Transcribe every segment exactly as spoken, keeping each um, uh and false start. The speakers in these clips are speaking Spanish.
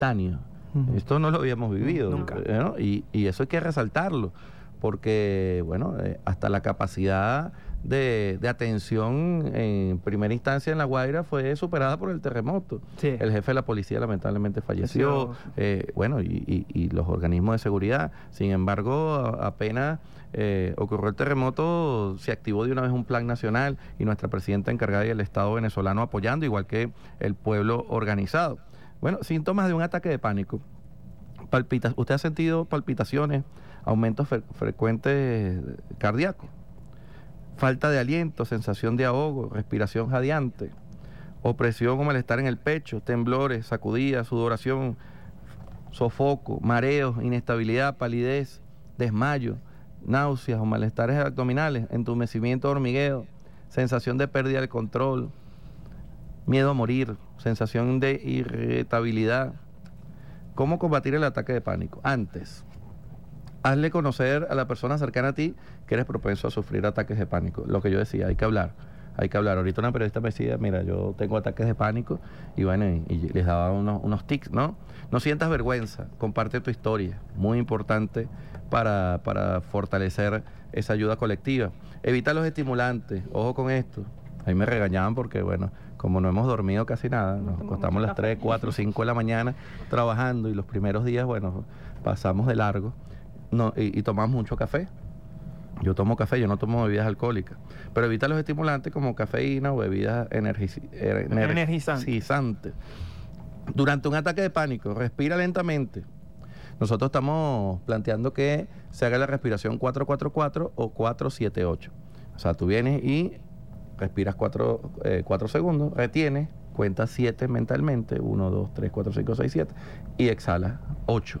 simultáneo. Uh-huh. Esto no lo habíamos vivido. Nunca. ¿no? Y, y eso hay que resaltarlo, porque, bueno, eh, hasta la capacidad de, de atención en primera instancia en La Guaira fue superada por el terremoto. Sí. El jefe de la policía lamentablemente falleció, eh, bueno, y, y, y los organismos de seguridad. Sin embargo, a, apenas eh, ocurrió el terremoto, se activó de una vez un plan nacional y nuestra presidenta encargada y el Estado venezolano apoyando, igual que el pueblo organizado. Bueno, síntomas de un ataque de pánico. Palpita, ¿usted ha sentido palpitaciones, aumentos fre frecuentes cardíacos? Falta de aliento, sensación de ahogo, respiración jadeante, opresión o malestar en el pecho, temblores, sacudidas, sudoración, sofoco, mareos, inestabilidad, palidez, desmayo, náuseas o malestares abdominales, entumecimiento, hormigueo, sensación de pérdida del control, miedo a morir, sensación de irritabilidad. ¿Cómo combatir el ataque de pánico? Antes, hazle conocer a la persona cercana a ti que eres propenso a sufrir ataques de pánico. Lo que yo decía, hay que hablar, hay que hablar. Ahorita una periodista me decía, mira, yo tengo ataques de pánico, y bueno, y, y les daba unos, unos tics, ¿no? No sientas vergüenza, comparte tu historia, muy importante para, para fortalecer esa ayuda colectiva. Evita los estimulantes, ojo con esto. Ahí me regañaban porque, bueno, como no hemos dormido casi nada, nos acostamos a las tres, cuatro, cinco de la mañana trabajando, y los primeros días, bueno, pasamos de largo, no, y, y tomamos mucho café. Yo tomo café, yo no tomo bebidas alcohólicas, pero evita los estimulantes como cafeína o bebidas energiz ener energizantes. Durante un ataque de pánico, respira lentamente. Nosotros estamos planteando que se haga la respiración cuatro cuatro cuatro o cuatro siete ocho. O sea, tú vienes y respiras cuatro segundos, retienes, cuentas siete mentalmente, uno, dos, tres, cuatro, cinco, seis, siete, y exhalas ocho.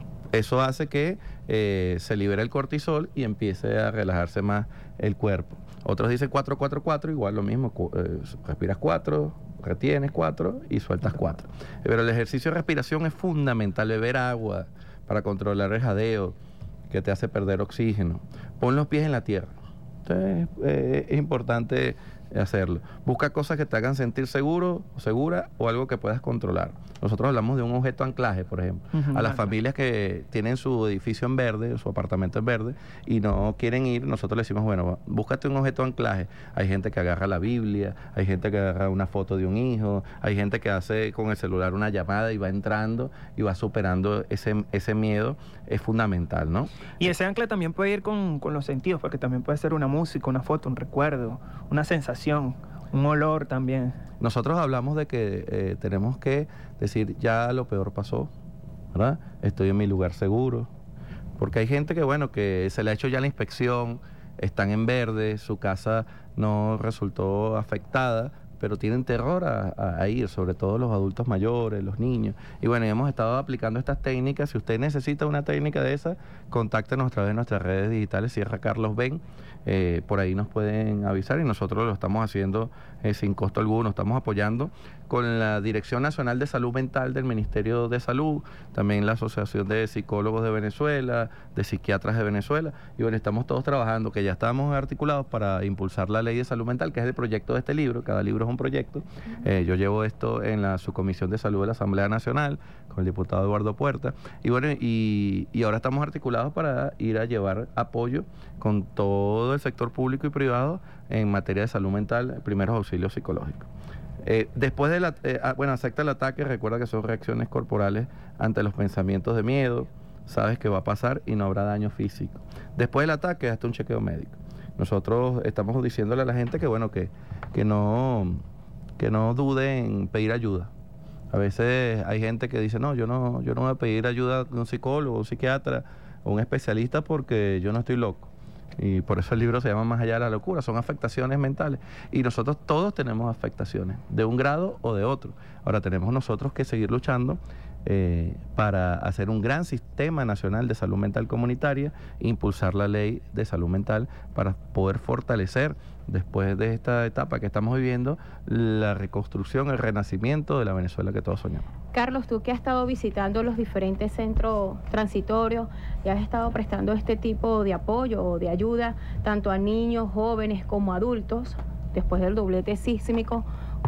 Eso hace que eh, se libere el cortisol y empiece a relajarse más el cuerpo. Otros dicen cuatro cuatro cuatro, igual lo mismo, eh, respiras cuatro, retienes cuatro y sueltas cuatro. Pero el ejercicio de respiración es fundamental, beber agua para controlar el jadeo que te hace perder oxígeno. Pon los pies en la tierra. Entonces, eh, es importante hacerlo. Busca cosas que te hagan sentir seguro o segura, o algo que puedas controlar. Nosotros hablamos de un objeto anclaje, por ejemplo. Uh-huh. A las familias que tienen su edificio en verde, su apartamento en verde, y no quieren ir, nosotros les decimos, bueno, búscate un objeto anclaje. Hay gente que agarra la Biblia, hay gente que agarra una foto de un hijo, hay gente que hace con el celular una llamada y va entrando y va superando ese, ese miedo. Es fundamental, ¿no? Y ese ancla también puede ir con, con los sentidos, porque también puede ser una música, una foto, un recuerdo, una sensación, un olor también. Nosotros hablamos de que eh, tenemos que decir, ya lo peor pasó, ¿verdad? Estoy en mi lugar seguro. Porque hay gente que, bueno, que se le ha hecho ya la inspección, están en verde, su casa no resultó afectada, pero tienen terror a, a, a ir, sobre todo los adultos mayores, los niños. Y bueno, hemos estado aplicando estas técnicas. Si usted necesita una técnica de esa, contáctenos a través de nuestras redes digitales, Sierra Carlos Ben, eh, por ahí nos pueden avisar, y nosotros lo estamos haciendo eh, sin costo alguno. Estamos apoyando con la Dirección Nacional de Salud Mental del Ministerio de Salud, también la Asociación de Psicólogos de Venezuela, de Psiquiatras de Venezuela, y bueno, estamos todos trabajando, que ya estamos articulados para impulsar la Ley de Salud Mental, que es el proyecto de este libro. Cada libro es un proyecto. Eh, yo llevo esto en la Subcomisión de Salud de la Asamblea Nacional con el diputado Eduardo Puerta, y bueno, y, y ahora estamos articulados para ir a llevar apoyo con todo el sector público y privado en materia de salud mental, primeros auxilios psicológicos. Eh, después de la, eh, bueno, acepta el ataque, recuerda que son reacciones corporales ante los pensamientos de miedo, sabes que va a pasar y no habrá daño físico. Después del ataque, hasta un chequeo médico. Nosotros estamos diciéndole a la gente que, bueno, que, que no, que no dude en pedir ayuda. A veces hay gente que dice, no, yo no, yo no voy a pedir ayuda de un psicólogo, un psiquiatra o un especialista porque yo no estoy loco. Y por eso el libro se llama Más allá de la locura, son afectaciones mentales. Y nosotros todos tenemos afectaciones, de un grado o de otro. Ahora tenemos nosotros que seguir luchando eh, para hacer un gran sistema nacional de salud mental comunitaria, impulsar la ley de salud mental para poder fortalecer, después de esta etapa que estamos viviendo, la reconstrucción, el renacimiento de la Venezuela que todos soñamos. Carlos, tú que has estado visitando los diferentes centros transitorios y has estado prestando este tipo de apoyo o de ayuda tanto a niños, jóvenes como adultos, después del doblete sísmico,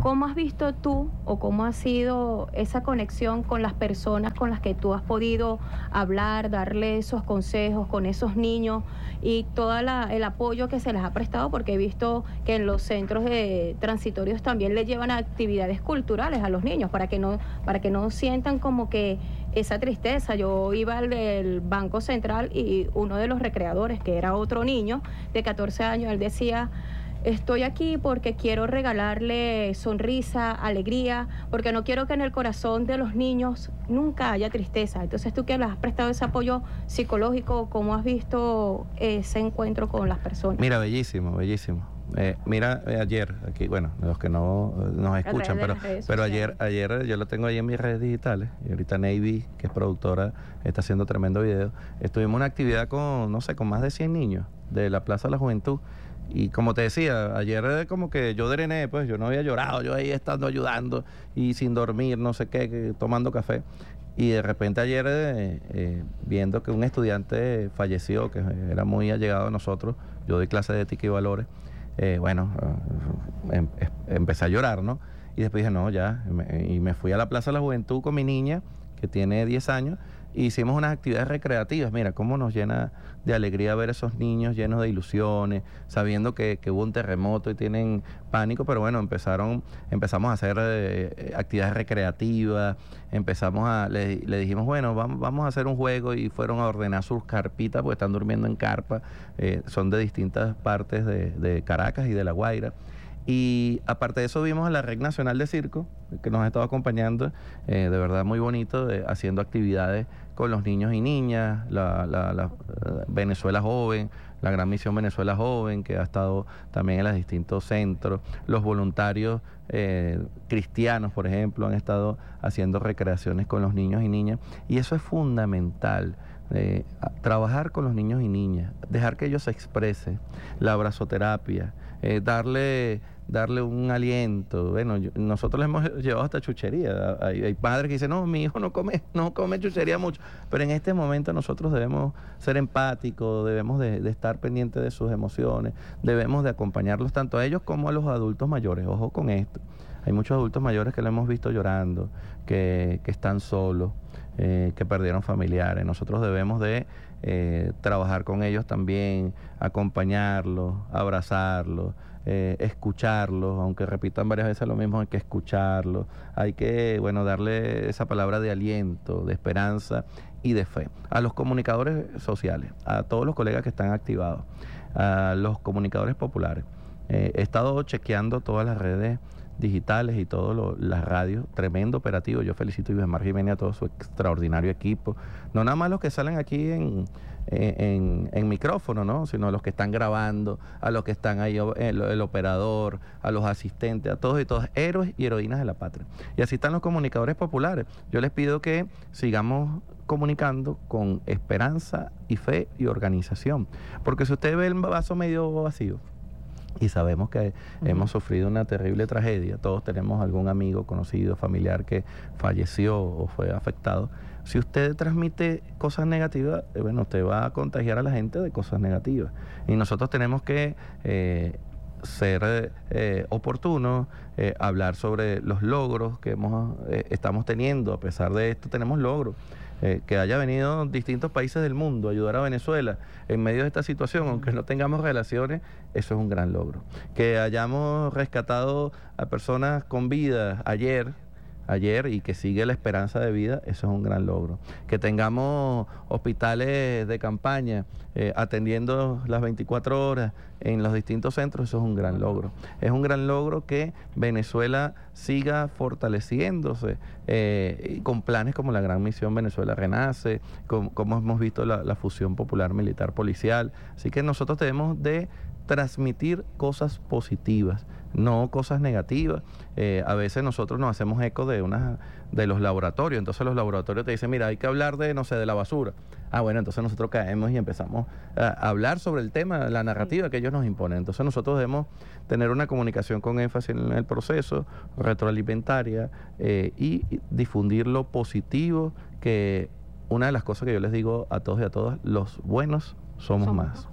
¿Cómo has visto tú o cómo ha sido esa conexión con las personas con las que tú has podido hablar, darle esos consejos con esos niños y todo el apoyo que se les ha prestado? Porque he visto que en los centros de transitorios también le llevan actividades culturales a los niños para que no, para que no sientan como que esa tristeza. Yo iba al del Banco Central y uno de los recreadores, que era otro niño de catorce años, él decía: estoy aquí porque quiero regalarle sonrisa, alegría, porque no quiero que en el corazón de los niños nunca haya tristeza. Entonces, tú que les has prestado ese apoyo psicológico, ¿cómo has visto ese encuentro con las personas? Mira, bellísimo, bellísimo. Eh, mira, eh, ayer, aquí, bueno, los que no eh, nos escuchan, pero, pero ayer, ayer yo lo tengo ahí en mis redes digitales, y ahorita Navy, que es productora, está haciendo tremendo video. Estuvimos en una actividad con, no sé, con más de cien niños de la Plaza de la Juventud. Y como te decía, ayer como que yo drené, pues yo no había llorado, yo ahí estando ayudando y sin dormir, no sé qué, que, tomando café. Y de repente ayer, eh, eh, viendo que un estudiante falleció, que era muy allegado a nosotros, yo doy clase de ética y valores, eh, bueno, eh, em, empecé a llorar, ¿no? Y después dije, no, ya, me, y me fui a la Plaza de la Juventud con mi niña, que tiene diez años, e hicimos unas actividades recreativas. Mira cómo nos llena de alegría ver esos niños llenos de ilusiones, sabiendo que, que hubo un terremoto y tienen pánico, pero bueno, empezaron, empezamos a hacer eh, actividades recreativas, empezamos a, le, le dijimos, bueno, vamos, vamos a hacer un juego, y fueron a ordenar sus carpitas, porque están durmiendo en carpa, eh, son de distintas partes de, de Caracas y de La Guaira. Y aparte de eso, vimos a la Red Nacional de Circo, que nos ha estado acompañando, eh, de verdad muy bonito, de, haciendo actividades con los niños y niñas, la, la, la uh, Venezuela Joven, la Gran Misión Venezuela Joven, que ha estado también en los distintos centros, los voluntarios eh, cristianos, por ejemplo, han estado haciendo recreaciones con los niños y niñas, y eso es fundamental. Eh, trabajar con los niños y niñas, dejar que ellos se expresen, la abrazoterapia, eh, darle, darle un aliento. Bueno, yo, nosotros les hemos llevado hasta chuchería. Hay, hay padres que dicen, no, mi hijo no come, no come chuchería mucho, pero en este momento nosotros debemos ser empáticos, debemos de, de estar pendientes de sus emociones, debemos de acompañarlos tanto a ellos como a los adultos mayores. Ojo con esto, hay muchos adultos mayores que lo hemos visto llorando, que, que están solos, Eh, que perdieron familiares. Nosotros debemos de eh, trabajar con ellos también, acompañarlos, abrazarlos, eh, escucharlos, aunque repitan varias veces lo mismo, hay que escucharlos, hay que, bueno, darle esa palabra de aliento, de esperanza y de fe. A los comunicadores sociales, a todos los colegas que están activados, a los comunicadores populares, eh, he estado chequeando todas las redes digitales y todas las radios, tremendo operativo. Yo felicito a Ibermar Jiménez, a todo su extraordinario equipo, no nada más los que salen aquí en, en, en micrófono, ¿no?, sino los que están grabando, a los que están ahí, el, el operador, a los asistentes, a todos y todas, héroes y heroínas de la patria. Y así están los comunicadores populares. Yo les pido que sigamos comunicando con esperanza y fe y organización, porque si usted ve el vaso medio vacío, y sabemos que uh-huh. hemos sufrido una terrible tragedia, todos tenemos algún amigo, conocido, familiar que falleció o fue afectado. Si usted transmite cosas negativas, eh, bueno, usted va a contagiar a la gente de cosas negativas. Y nosotros tenemos que eh, ser eh, oportunos, eh, hablar sobre los logros que hemos, eh, estamos teniendo. A pesar de esto, tenemos logros. Eh, que haya venido distintos países del mundo a ayudar a Venezuela en medio de esta situación, aunque no tengamos relaciones, eso es un gran logro. Que hayamos rescatado a personas con vida ayer, ayer y que sigue la esperanza de vida, eso es un gran logro. Que tengamos hospitales de campaña eh, atendiendo las veinticuatro horas en los distintos centros, eso es un gran logro. Es un gran logro que Venezuela siga fortaleciéndose eh, con planes como la Gran Misión Venezuela Renace, como, como hemos visto la, la fusión popular militar policial. Así que nosotros debemos de transmitir cosas positivas, no cosas negativas. Eh, a veces nosotros nos hacemos eco de una, de los laboratorios, entonces los laboratorios te dicen, mira, hay que hablar de, no sé, de la basura. Ah, bueno, entonces nosotros caemos y empezamos a hablar sobre el tema, la narrativa que ellos nos imponen. Entonces nosotros debemos tener una comunicación con énfasis en el proceso, retroalimentaria, eh, y difundir lo positivo, que una de las cosas que yo les digo a todos y a todas, los buenos somos, somos más.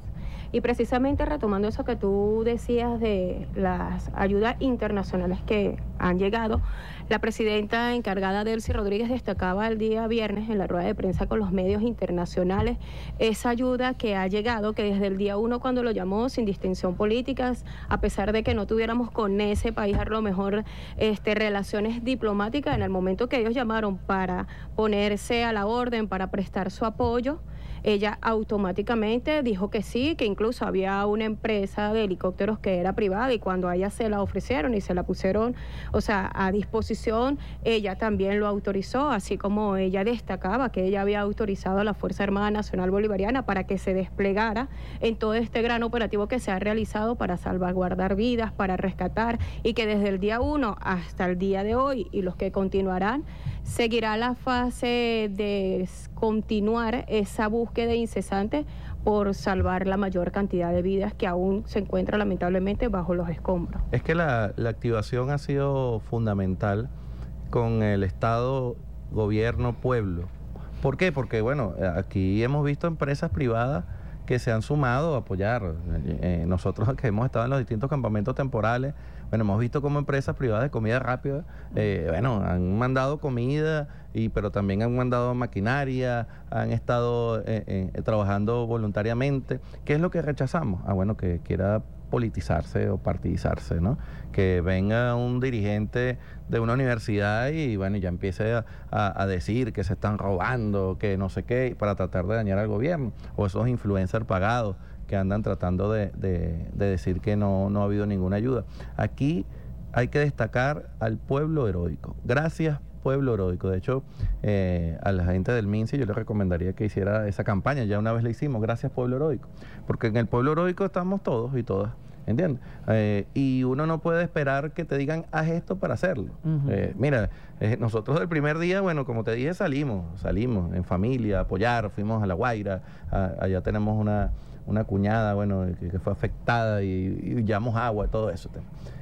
Y precisamente retomando eso que tú decías de las ayudas internacionales que han llegado, la presidenta encargada Delcy Rodríguez destacaba el día viernes en la rueda de prensa con los medios internacionales esa ayuda que ha llegado, que desde el día uno cuando lo llamó, sin distinción políticas, a pesar de que no tuviéramos con ese país a lo mejor este, relaciones diplomáticas, en el momento que ellos llamaron para ponerse a la orden, para prestar su apoyo, ella automáticamente dijo que sí, que incluso había una empresa de helicópteros que era privada y cuando a ella se la ofrecieron y se la pusieron, o sea, a disposición, ella también lo autorizó, así como ella destacaba que ella había autorizado a la Fuerza Armada Nacional Bolivariana para que se desplegara en todo este gran operativo que se ha realizado para salvaguardar vidas, para rescatar, y que desde el día uno hasta el día de hoy y los que continuarán, seguirá la fase de continuar esa búsqueda incesante por salvar la mayor cantidad de vidas que aún se encuentran lamentablemente bajo los escombros. Es que la, la activación ha sido fundamental con el Estado, gobierno, pueblo. ¿Por qué? Porque, bueno, aquí hemos visto empresas privadas que se han sumado a apoyar. Eh, nosotros que hemos estado en los distintos campamentos temporales, bueno, hemos visto como empresas privadas de comida rápida, eh, bueno, han mandado comida, y pero también han mandado maquinaria, han estado eh, eh, trabajando voluntariamente. ¿Qué es lo que rechazamos? Ah, bueno, que quiera politizarse o partidizarse, ¿no? Que venga un dirigente de una universidad y, bueno, ya empiece a, a, a decir que se están robando, que no sé qué, para tratar de dañar al gobierno, o esos influencers pagados que andan tratando de, de, de decir que no, no ha habido ninguna ayuda. Aquí hay que destacar al pueblo heroico. Gracias, pueblo heroico. De hecho, eh, a la gente del MINSI yo le recomendaría que hiciera esa campaña. Ya una vez la hicimos, gracias, pueblo heroico. Porque en el pueblo heroico estamos todos y todas, ¿entiendes? Eh, y uno no puede esperar que te digan, haz esto para hacerlo. Uh-huh. eh, mira, eh, nosotros del primer día, bueno, como te dije, salimos, salimos en familia, a apoyar, fuimos a La Guaira, a, allá tenemos una... una cuñada, bueno, que, que fue afectada y, y llevamos agua y todo eso.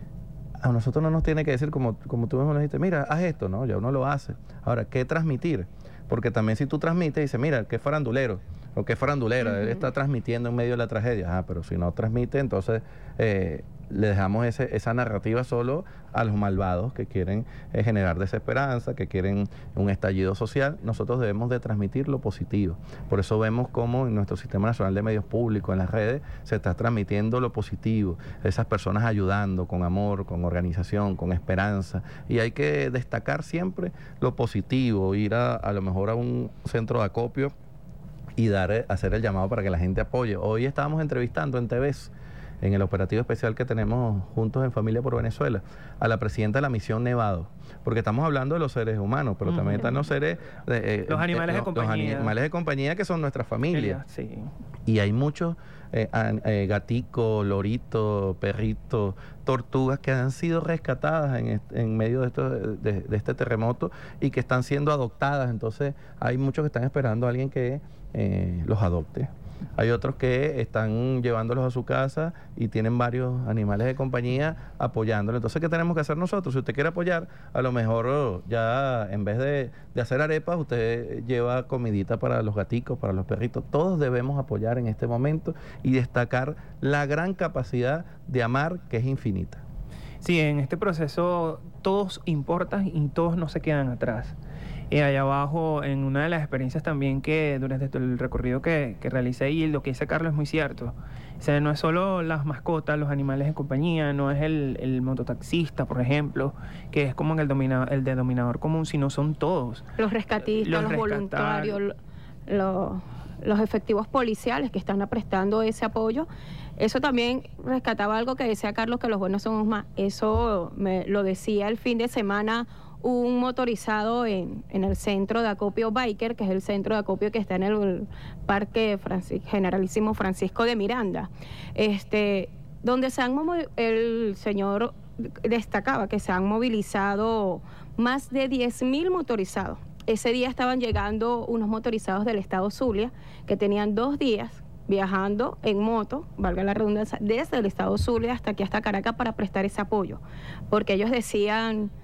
A nosotros no nos tiene que decir, como, como tú mismo nos dijiste, mira, haz esto, ¿no? Ya uno lo hace. Ahora, ¿qué transmitir? Porque también si tú transmites, dices, mira, qué farandulero o qué farandulera, uh-huh. Él está transmitiendo en medio de la tragedia. Ah, pero si no transmite, entonces eh, le dejamos ese, esa narrativa solo a los malvados que quieren eh, generar desesperanza, que quieren un estallido social. Nosotros debemos de transmitir lo positivo. Por eso vemos cómo en nuestro Sistema Nacional de Medios Públicos, en las redes, se está transmitiendo lo positivo. Esas personas ayudando con amor, con organización, con esperanza. Y hay que destacar siempre lo positivo, ir a, a lo mejor a un centro de acopio y dar, hacer el llamado para que la gente apoye. Hoy estábamos entrevistando en T V S, en el operativo especial que tenemos juntos en Familia por Venezuela, a la presidenta de la Misión Nevado, porque estamos hablando de los seres humanos, pero uh-huh. también están los seres... De, eh, los animales eh, de compañía. Los animales de compañía que son nuestra familia. Sí. Y hay muchos eh, eh, gaticos, loritos, perritos, tortugas que han sido rescatadas en, este, en medio de, esto, de, de este terremoto y que están siendo adoptadas. Entonces hay muchos que están esperando a alguien que eh, los adopte. Hay otros que están llevándolos a su casa y tienen varios animales de compañía apoyándolos. Entonces, ¿qué tenemos que hacer nosotros? Si usted quiere apoyar, a lo mejor oh, ya en vez de, de hacer arepas, usted lleva comidita para los gaticos, para los perritos. Todos debemos apoyar en este momento y destacar la gran capacidad de amar, que es infinita. Sí, en este proceso todos importan y todos no se quedan atrás. Y allá abajo, en una de las experiencias también que durante el recorrido que, que realicé, y lo que dice Carlos es muy cierto. O sea, no es solo las mascotas, los animales de compañía, no es el, el mototaxista, por ejemplo, que es como en el, domina, el denominador común, sino son todos. Los rescatistas, los, los voluntarios, los, los efectivos policiales que están prestando ese apoyo. Eso también rescataba algo que decía Carlos, que los buenos somos más. Eso me lo decía el fin de semana un motorizado en, en el centro de acopio Biker, que es el centro de acopio que está en el Parque Francis, Generalísimo Francisco de Miranda, este, donde se han el señor destacaba que se han movilizado más de diez mil motorizados. Ese día estaban llegando unos motorizados del estado Zulia, que tenían dos días viajando en moto, valga la redundancia, desde el estado Zulia hasta aquí, hasta Caracas, para prestar ese apoyo, porque ellos decían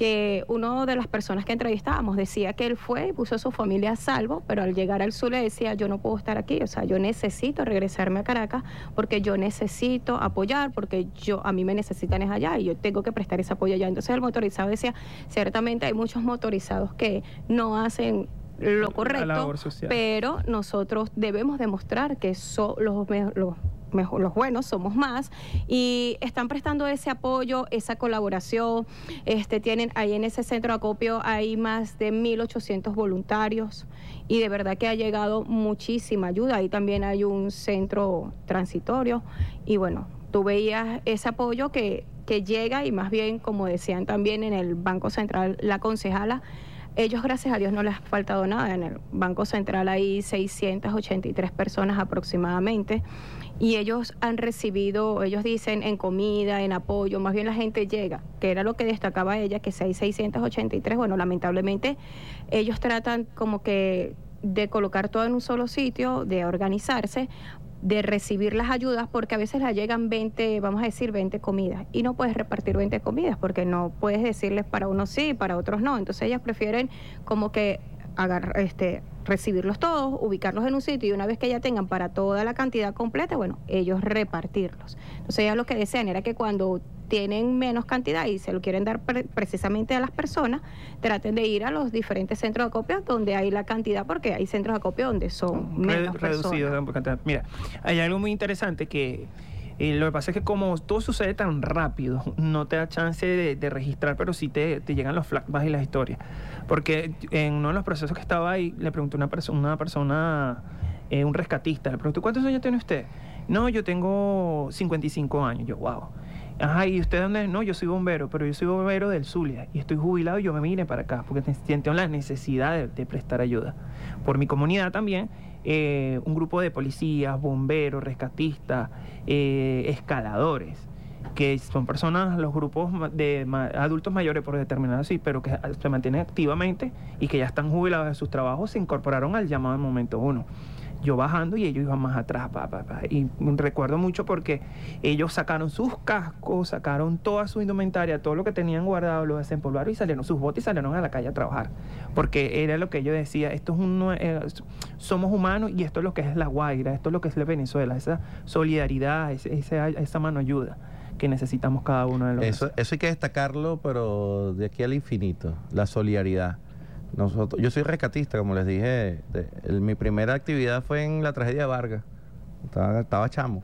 que uno de las personas que entrevistábamos decía que él fue y puso a su familia a salvo, pero al llegar al sur le decía, yo no puedo estar aquí, o sea, yo necesito regresarme a Caracas porque yo necesito apoyar, porque yo a mí me necesitan es allá y yo tengo que prestar ese apoyo allá. Entonces el motorizado decía, ciertamente hay muchos motorizados que no hacen lo correcto, pero nosotros debemos demostrar que son los, los, mejor, los buenos, somos más, y están prestando ese apoyo, esa colaboración. Este, tienen ahí en ese centro de acopio hay más de mil ochocientos voluntarios y de verdad que ha llegado muchísima ayuda. Ahí también hay un centro transitorio y bueno, tú veías ese apoyo que, que llega y más bien, como decían también en el Banco Central, la concejala, ellos, gracias a Dios, no les ha faltado nada. En el Banco Central hay seiscientas ochenta y tres personas aproximadamente y ellos han recibido, ellos dicen, en comida, en apoyo, más bien la gente llega, que era lo que destacaba ella, que si hay seiscientas ochenta y tres, bueno, lamentablemente ellos tratan como que de colocar todo en un solo sitio, de organizarse, de recibir las ayudas, porque a veces les llegan veinte, vamos a decir veinte comidas, y no puedes repartir veinte comidas, porque no puedes decirles para unos sí, para otros no. Entonces ellas prefieren como que agarrar, este, recibirlos todos, ubicarlos en un sitio, y una vez que ya tengan para toda la cantidad completa, bueno, ellos repartirlos. Entonces ellas lo que desean era que cuando tienen menos cantidad y se lo quieren dar pre precisamente a las personas, traten de ir a los diferentes centros de acopio donde hay la cantidad, porque hay centros de acopio donde son menos reducidos. Mira, hay algo muy interesante que eh, lo que pasa es que como todo sucede tan rápido, no te da chance de, de registrar, pero sí te, te llegan los flashbacks y las historias. Porque en uno de los procesos que estaba ahí, le pregunté a una, perso una persona, eh, un rescatista, le pregunté, ¿cuántos años tiene usted? No, yo tengo cincuenta y cinco años. Yo, wow. Ajá, ¿y usted dónde es? No, yo soy bombero, pero yo soy bombero del Zulia y estoy jubilado y yo me vine para acá porque siento la necesidad de, de prestar ayuda. Por mi comunidad también, eh, un grupo de policías, bomberos, rescatistas, eh, escaladores, que son personas, los grupos de ma adultos mayores por determinado así, pero que se mantienen activamente y que ya están jubilados de sus trabajos, se incorporaron al llamado en momento uno. Yo bajando y ellos iban más atrás, pa, pa, pa. Y recuerdo mucho porque ellos sacaron sus cascos, sacaron toda su indumentaria, todo lo que tenían guardado, lo desempolvaron y salieron sus botes y salieron a la calle a trabajar. Porque era lo que yo decía, esto es un, eh, somos humanos y esto es lo que es La Guaira, esto es lo que es la Venezuela, esa solidaridad, ese, esa, esa mano ayuda que necesitamos cada uno de los. Eso, eso hay que destacarlo, pero de aquí al infinito, la solidaridad. Nosotros, yo soy rescatista, como les dije, de, el, mi primera actividad fue en la tragedia de Vargas, estaba, estaba chamo,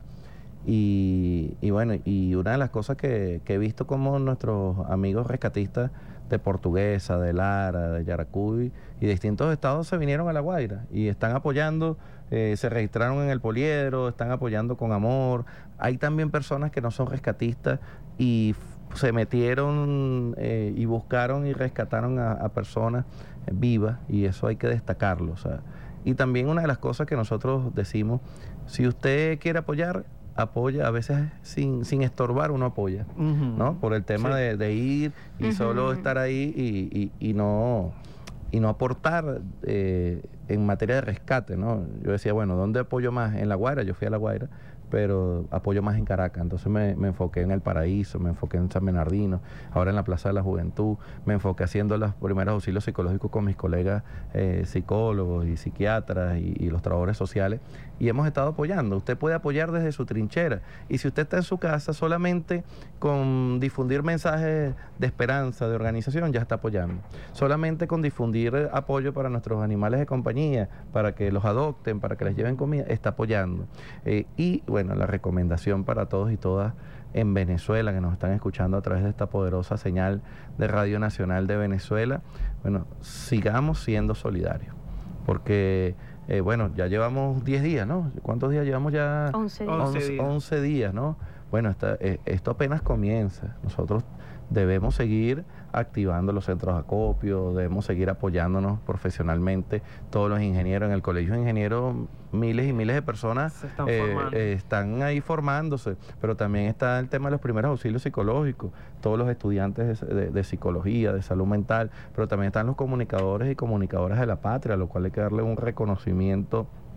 y, y bueno, y una de las cosas que, que he visto como nuestros amigos rescatistas de Portuguesa, de Lara, de Yaracuy y de distintos estados se vinieron a La Guaira y están apoyando, eh, se registraron en el Poliedro, están apoyando con amor. Hay también personas que no son rescatistas y se metieron eh, y buscaron y rescataron a, a personas vivas, y eso hay que destacarlo. O sea, y también una de las cosas que nosotros decimos, si usted quiere apoyar, apoya, a veces sin, sin estorbar uno apoya, uh-huh. ¿no? Por el tema sí. de, de ir y uh-huh. solo estar ahí y, y, y no y no aportar eh, en materia de rescate, ¿no? Yo decía, bueno, ¿dónde apoyo más? En La Guaira, yo fui a La Guaira, pero apoyo más en Caracas. Entonces me, me enfoqué en El Paraíso, me enfoqué en San Bernardino, ahora en la Plaza de la Juventud, me enfoqué haciendo los primeros auxilios psicológicos con mis colegas eh, psicólogos y psiquiatras y, y los trabajadores sociales, y hemos estado apoyando. Usted puede apoyar desde su trinchera, y si usted está en su casa, solamente con difundir mensajes de esperanza, de organización, ya está apoyando. Solamente con difundir apoyo para nuestros animales de compañía, para que los adopten, para que les lleven comida, está apoyando. Eh, y bueno, la recomendación para todos y todas en Venezuela que nos están escuchando a través de esta poderosa señal de Radio Nacional de Venezuela, bueno, sigamos siendo solidarios, porque eh, bueno, ya llevamos diez días, ¿no? ¿Cuántos días llevamos ya? once días. once días, ¿no? Bueno, esta, eh, esto apenas comienza. Nosotros debemos seguir activando los centros de acopio, debemos seguir apoyándonos profesionalmente. Todos los ingenieros, en el Colegio de Ingenieros, miles y miles de personas Se están, eh, formando. eh, están ahí formándose, pero también está el tema de los primeros auxilios psicológicos, todos los estudiantes de, de, de psicología, de salud mental, pero también están los comunicadores y comunicadoras de la patria, a lo cual hay que darle un reconocimiento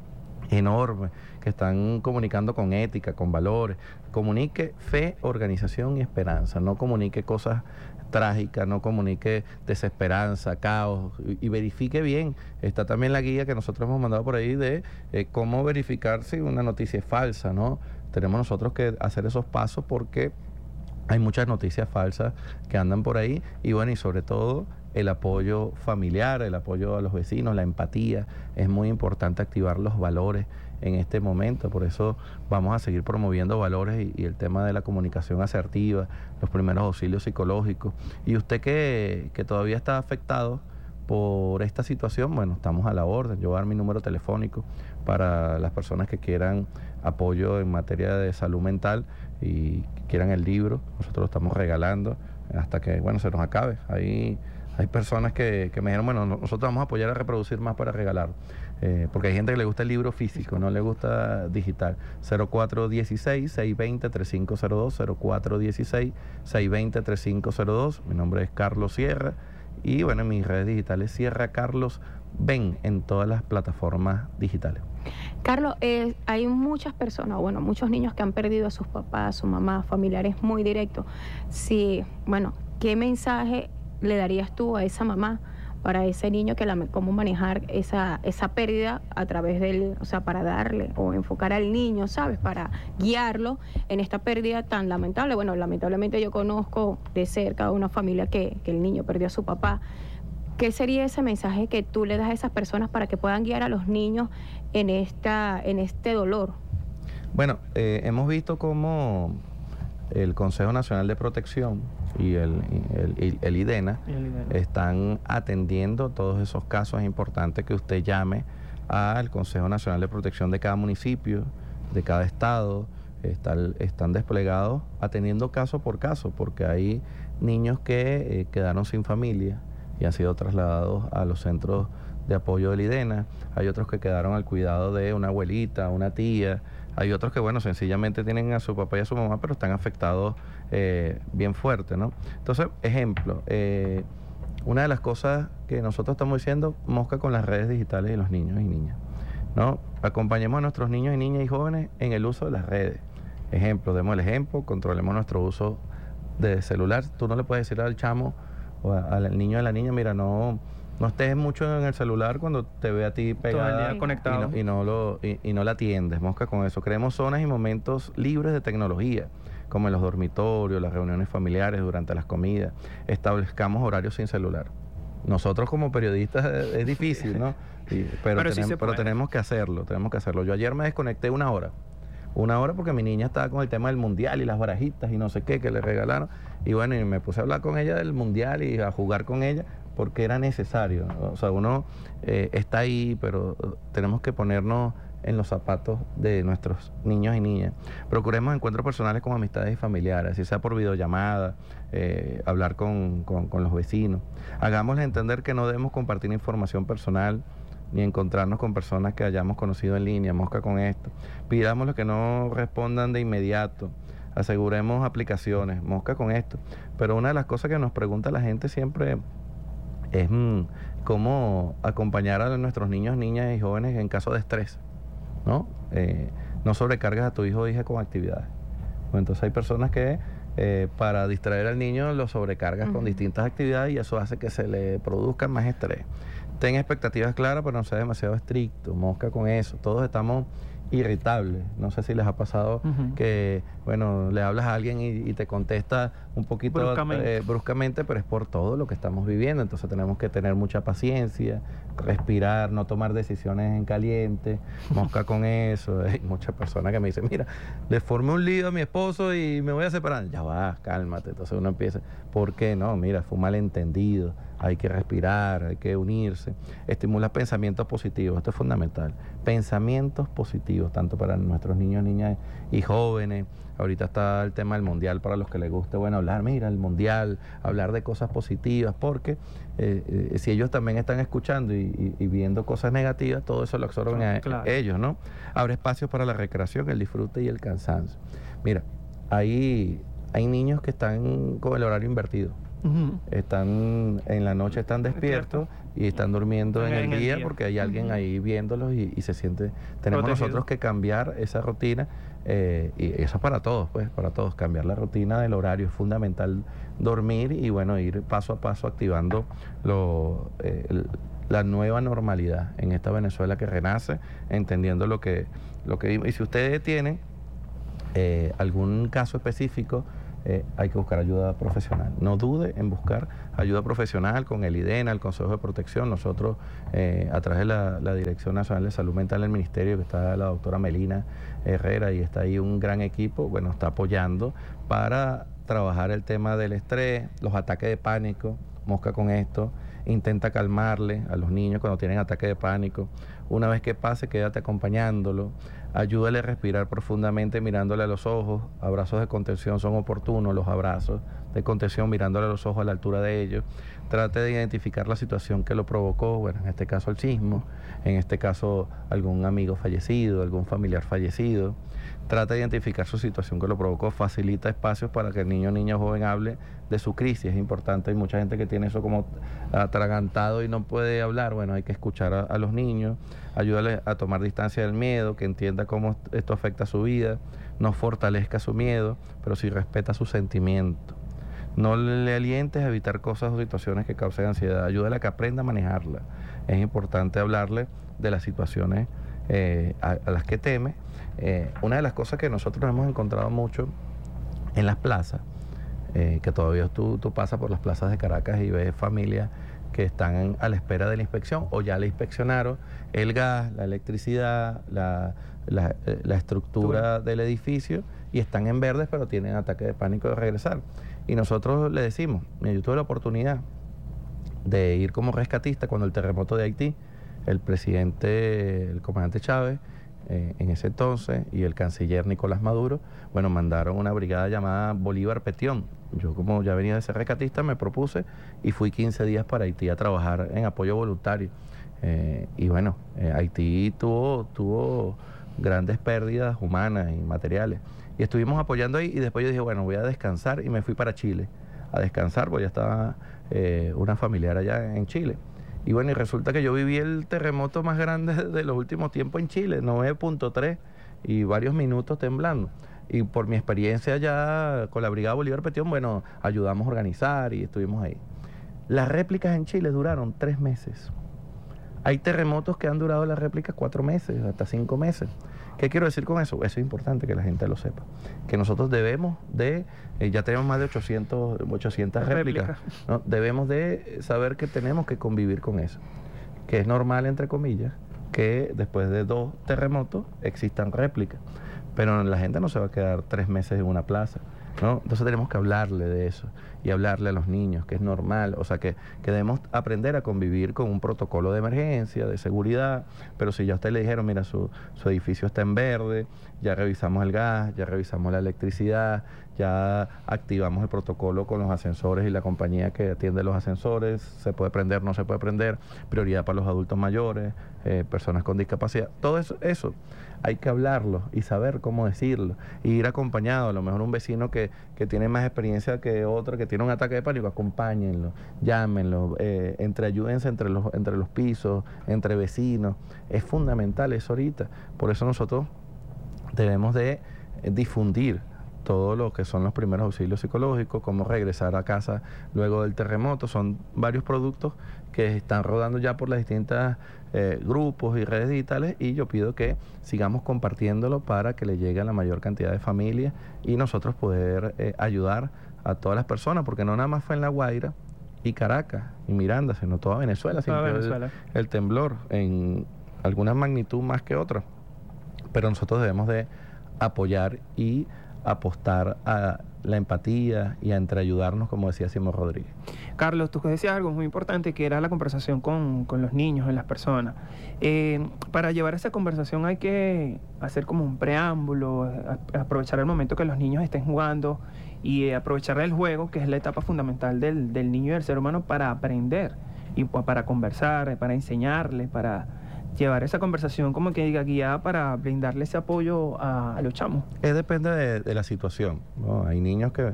enormes, que están comunicando con ética, con valores. Comunique fe, organización y esperanza, no comunique cosas trágicas, no comunique desesperanza, caos, y, y verifique bien. Está también la guía que nosotros hemos mandado por ahí de eh, cómo verificar si una noticia es falsa, ¿no? Tenemos nosotros que hacer esos pasos porque hay muchas noticias falsas que andan por ahí, y bueno, y sobre todo el apoyo familiar, el apoyo a los vecinos, la empatía. Es muy importante activar los valores en este momento, por eso vamos a seguir promoviendo valores y, y el tema de la comunicación asertiva, los primeros auxilios psicológicos. Y usted que, que todavía está afectado por esta situación, bueno, estamos a la orden. Yo voy a dar mi número telefónico para las personas que quieran apoyo en materia de salud mental y quieran el libro. Nosotros lo estamos regalando hasta que, bueno, se nos acabe. Ahí hay personas que, que me dijeron, bueno, nosotros vamos a apoyar a reproducir más para regalarlo. Eh, porque hay gente que le gusta el libro físico, no le gusta digital. cero cuatro uno seis, seis dos cero, tres cinco cero dos, cero cuatro uno seis, seis dos cero, tres cinco cero dos. Mi nombre es Carlos Sierra y bueno, en mis redes digitales Sierra Carlos Ven en todas las plataformas digitales. Carlos, eh, hay muchas personas, bueno, muchos niños que han perdido a sus papás, a sus mamás, familiares muy directos. Sí, bueno, ¿qué mensaje le darías tú a esa mamá para ese niño, que la, cómo manejar esa, esa pérdida a través del, o sea, para darle o enfocar al niño, ¿sabes? Para guiarlo en esta pérdida tan lamentable? Bueno, lamentablemente yo conozco de cerca a una familia que, que el niño perdió a su papá. ¿Qué sería ese mensaje que tú le das a esas personas para que puedan guiar a los niños en, esta, en este dolor? Bueno, eh, hemos visto cómo el Consejo Nacional de Protección y el, el, el IDENA, el IDENA están atendiendo todos esos casos. Es importante que usted llame al Consejo Nacional de Protección de cada municipio, de cada estado. Está, están desplegados atendiendo caso por caso, porque hay niños que eh, quedaron sin familia y han sido trasladados a los centros de apoyo del IDENA. Hay otros que quedaron al cuidado de una abuelita, una tía. Hay otros que, bueno, sencillamente tienen a su papá y a su mamá, pero están afectados eh, bien fuerte, ¿no? Entonces, ejemplo, eh, una de las cosas que nosotros estamos diciendo, mosca con las redes digitales de los niños y niñas, ¿no? Acompañemos a nuestros niños y niñas y jóvenes en el uso de las redes. Ejemplo, demos el ejemplo, controlemos nuestro uso de celular. Tú no le puedes decir al chamo o a, al niño o a la niña, mira, no... No estés mucho en el celular cuando te ve a ti pegada. Todo el día conectado. Y no, y no, lo, y, y no la atiendes, mosca con eso. Creemos zonas y momentos libres de tecnología, como en los dormitorios, las reuniones familiares, durante las comidas. Establezcamos horarios sin celular. Nosotros como periodistas es, es difícil, ¿no? Y, pero, pero, tenem, sí pero tenemos que hacerlo, tenemos que hacerlo. Yo ayer me desconecté una hora. Una hora porque mi niña estaba con el tema del mundial y las barajitas y no sé qué que le regalaron. Y bueno, y me puse a hablar con ella del mundial y a jugar con ella, porque era necesario. O sea, uno eh, está ahí, pero tenemos que ponernos en los zapatos de nuestros niños y niñas. Procuremos encuentros personales con amistades y familiares, si sea por videollamada, eh, hablar con, con, con los vecinos. Hagámosles entender que no debemos compartir información personal ni encontrarnos con personas que hayamos conocido en línea, mosca con esto. Pidámosles que no respondan de inmediato. Aseguremos aplicaciones, mosca con esto. Pero una de las cosas que nos pregunta la gente siempre es mmm, cómo acompañar a nuestros niños, niñas y jóvenes en caso de estrés, ¿no? Eh, no sobrecargas a tu hijo o hija con actividades. Entonces hay personas que eh, para distraer al niño lo sobrecargas uh-huh. con distintas actividades y eso hace que se le produzca más estrés. Ten expectativas claras, pero no sea demasiado estricto, mosca con eso. Todos estamos irritables. No sé si les ha pasado uh-huh. que, bueno, le hablas a alguien y, y te contesta un poquito bruscamente. Eh, bruscamente, pero es por todo lo que estamos viviendo. Entonces tenemos que tener mucha paciencia, respirar, no tomar decisiones en caliente, mosca con eso. Hay muchas personas que me dicen, mira, le formé un lío a mi esposo y me voy a separar. Ya va, cálmate. Entonces uno empieza, ¿por qué no? Mira, fue un malentendido. Hay que respirar, hay que unirse. Estimula pensamientos positivos, esto es fundamental. Pensamientos positivos, tanto para nuestros niños, niñas y jóvenes. Ahorita está el tema del mundial para los que les guste, bueno, hablar, mira, el mundial, hablar de cosas positivas, porque eh, eh, si ellos también están escuchando y, y, y viendo cosas negativas, todo eso lo absorben a, claro. a ellos, ¿no? Abre espacios para la recreación, el disfrute y el cansancio. Mira, hay, hay niños que están con el horario invertido. Uh-huh. Están en la noche están despiertos y están durmiendo en, En el, el día día. porque hay alguien Ujú. ahí viéndolos y, y se siente... Tenemos Protegido. nosotros que cambiar esa rutina, eh, y eso es para todos, pues, para todos. Cambiar la rutina del horario es fundamental, dormir y, bueno, ir paso a paso activando lo, eh, el- la nueva normalidad en esta Venezuela que renace, entendiendo lo que, lo que vimos. Y si ustedes tienen eh, algún caso específico, eh, hay que buscar ayuda profesional. No dude en buscar ayuda profesional con el IDENA, el Consejo de Protección. Nosotros, eh, a través de la, la Dirección Nacional de Salud Mental del Ministerio, que está la doctora Melina Herrera, y está ahí un gran equipo, bueno, está apoyando para trabajar el tema del estrés, los ataques de pánico. Mosca con esto, intenta calmarle a los niños cuando tienen ataque de pánico. Una vez que pase, quédate acompañándolo, ayúdale a respirar profundamente mirándole a los ojos. Abrazos de contención son oportunos, los abrazos de contención mirándole a los ojos a la altura de ellos. Trate de identificar la situación que lo provocó, bueno, en este caso el sismo, en este caso algún amigo fallecido, algún familiar fallecido. Trata de identificar su situación que lo provocó, facilita espacios para que el niño, niña o joven hable de su crisis. Es importante, hay mucha gente que tiene eso como atragantado y no puede hablar. Bueno, hay que escuchar a, a los niños, ayúdale a tomar distancia del miedo, que entienda cómo esto afecta a su vida, no fortalezca su miedo, pero sí respeta su sentimiento. No le alientes a evitar cosas o situaciones que causen ansiedad, ayúdale a que aprenda a manejarla. Es importante hablarle de las situaciones eh, a, a las que teme. Eh, una de las cosas que nosotros hemos encontrado mucho en las plazas, eh, que todavía tú, tú pasas por las plazas de Caracas y ves familias que están en- a la espera de la inspección o ya le inspeccionaron el gas, la electricidad, la, la, eh, la estructura del edificio y están en verdes pero tienen ataque de pánico de regresar. Y nosotros le decimos, mira, yo tuve la oportunidad de ir como rescatista cuando el terremoto de Haití, el presidente, el comandante Chávez, eh, en ese entonces, y el canciller Nicolás Maduro, bueno, mandaron una brigada llamada Bolívar Petión. Yo, como ya venía de ser rescatista, me propuse y fui quince días para Haití a trabajar en apoyo voluntario. Eh, y bueno, eh, Haití tuvo, tuvo grandes pérdidas humanas y materiales. Y estuvimos apoyando ahí y después yo dije, bueno, voy a descansar y me fui para Chile a descansar, porque ya estaba eh, una familiar allá en Chile. Y bueno, y resulta que yo viví el terremoto más grande de los últimos tiempos en Chile, nueve punto tres, y varios minutos temblando. Y por mi experiencia ya con la Brigada Bolívar Petión, bueno, ayudamos a organizar y estuvimos ahí. Las réplicas en Chile duraron tres meses. Hay terremotos que han durado las réplicas cuatro meses, hasta cinco meses. ¿Qué quiero decir con eso? Eso es importante que la gente lo sepa. Que nosotros debemos de, eh, ya tenemos más de ochocientas réplicas, Réplicas. ¿no? Debemos de saber que tenemos que convivir con eso. Que es normal, entre comillas, que después de dos terremotos existan réplicas. Pero la gente no se va a quedar tres meses en una plaza, ¿no? Entonces tenemos que hablarle de eso y hablarle a los niños, que es normal. O sea, que, que debemos aprender a convivir con un protocolo de emergencia, de seguridad. Pero si ya a usted le dijeron, mira, su, su edificio está en verde, ya revisamos el gas, ya revisamos la electricidad, ya activamos el protocolo con los ascensores y la compañía que atiende los ascensores, se puede prender, no se puede prender, prioridad para los adultos mayores, eh, personas con discapacidad, todo eso, eso hay que hablarlo y saber cómo decirlo, y ir acompañado. A lo mejor un vecino que, que tiene más experiencia que otro, que tiene un ataque de pánico, acompáñenlo, llámenlo, eh, entre ayúdense entre los, entre los pisos, entre vecinos. Es fundamental eso ahorita. Por eso nosotros debemos de eh, difundir todo lo que son los primeros auxilios psicológicos, cómo regresar a casa luego del terremoto. Son varios productos que están rodando ya por las distintas eh, grupos y redes digitales, y yo pido que sigamos compartiéndolo para que le llegue a la mayor cantidad de familias y nosotros poder eh, ayudar a todas las personas, porque no nada más fue en La Guaira y Caracas y Miranda, sino toda Venezuela Toda sintió Venezuela. El, el temblor en alguna magnitud más que otra. Pero nosotros debemos de apoyar y apostar a la empatía y a entreayudarnos, como decía Simón Rodríguez. Carlos, tú decías algo muy importante, que era la conversación con, con los niños y las personas. Eh, para llevar esa conversación hay que hacer como un preámbulo, a- aprovechar el momento que los niños estén jugando y eh, aprovechar el juego, que es la etapa fundamental del, del niño y del ser humano, para aprender y pa- para conversar, para enseñarles, para llevar esa conversación como que diga guiada para brindarle ese apoyo a, a los chamos. Es depende de, de la situación, ¿no? Hay niños que,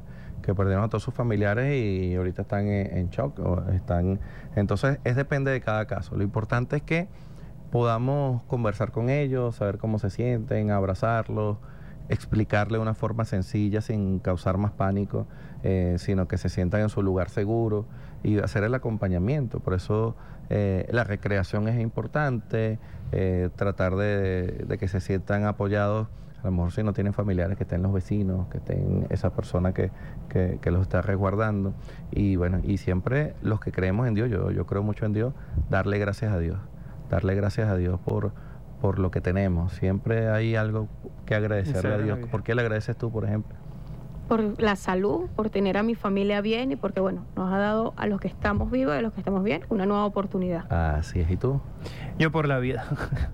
que perdieron a todos sus familiares y ahorita están en, en shock. O están, entonces, es depende de cada caso. Lo importante es que podamos conversar con ellos, saber cómo se sienten, abrazarlos, explicarle de una forma sencilla sin causar más pánico, eh, sino que se sientan en su lugar seguro y hacer el acompañamiento. Por eso eh, la recreación es importante, eh, tratar de, de que se sientan apoyados. A lo mejor si no tienen familiares, que estén los vecinos, que estén esa persona que, que, que los está resguardando. Y bueno, y siempre los que creemos en Dios, yo, yo creo mucho en Dios, darle gracias a Dios. Darle gracias a Dios por, por lo que tenemos. Siempre hay algo que agradecerle a Dios. ¿Por qué le agradeces tú, por ejemplo? Por la salud, por tener a mi familia bien y porque, bueno, nos ha dado a los que estamos vivos y a los que estamos bien una nueva oportunidad. Así es. ¿Y tú? Yo por la vida.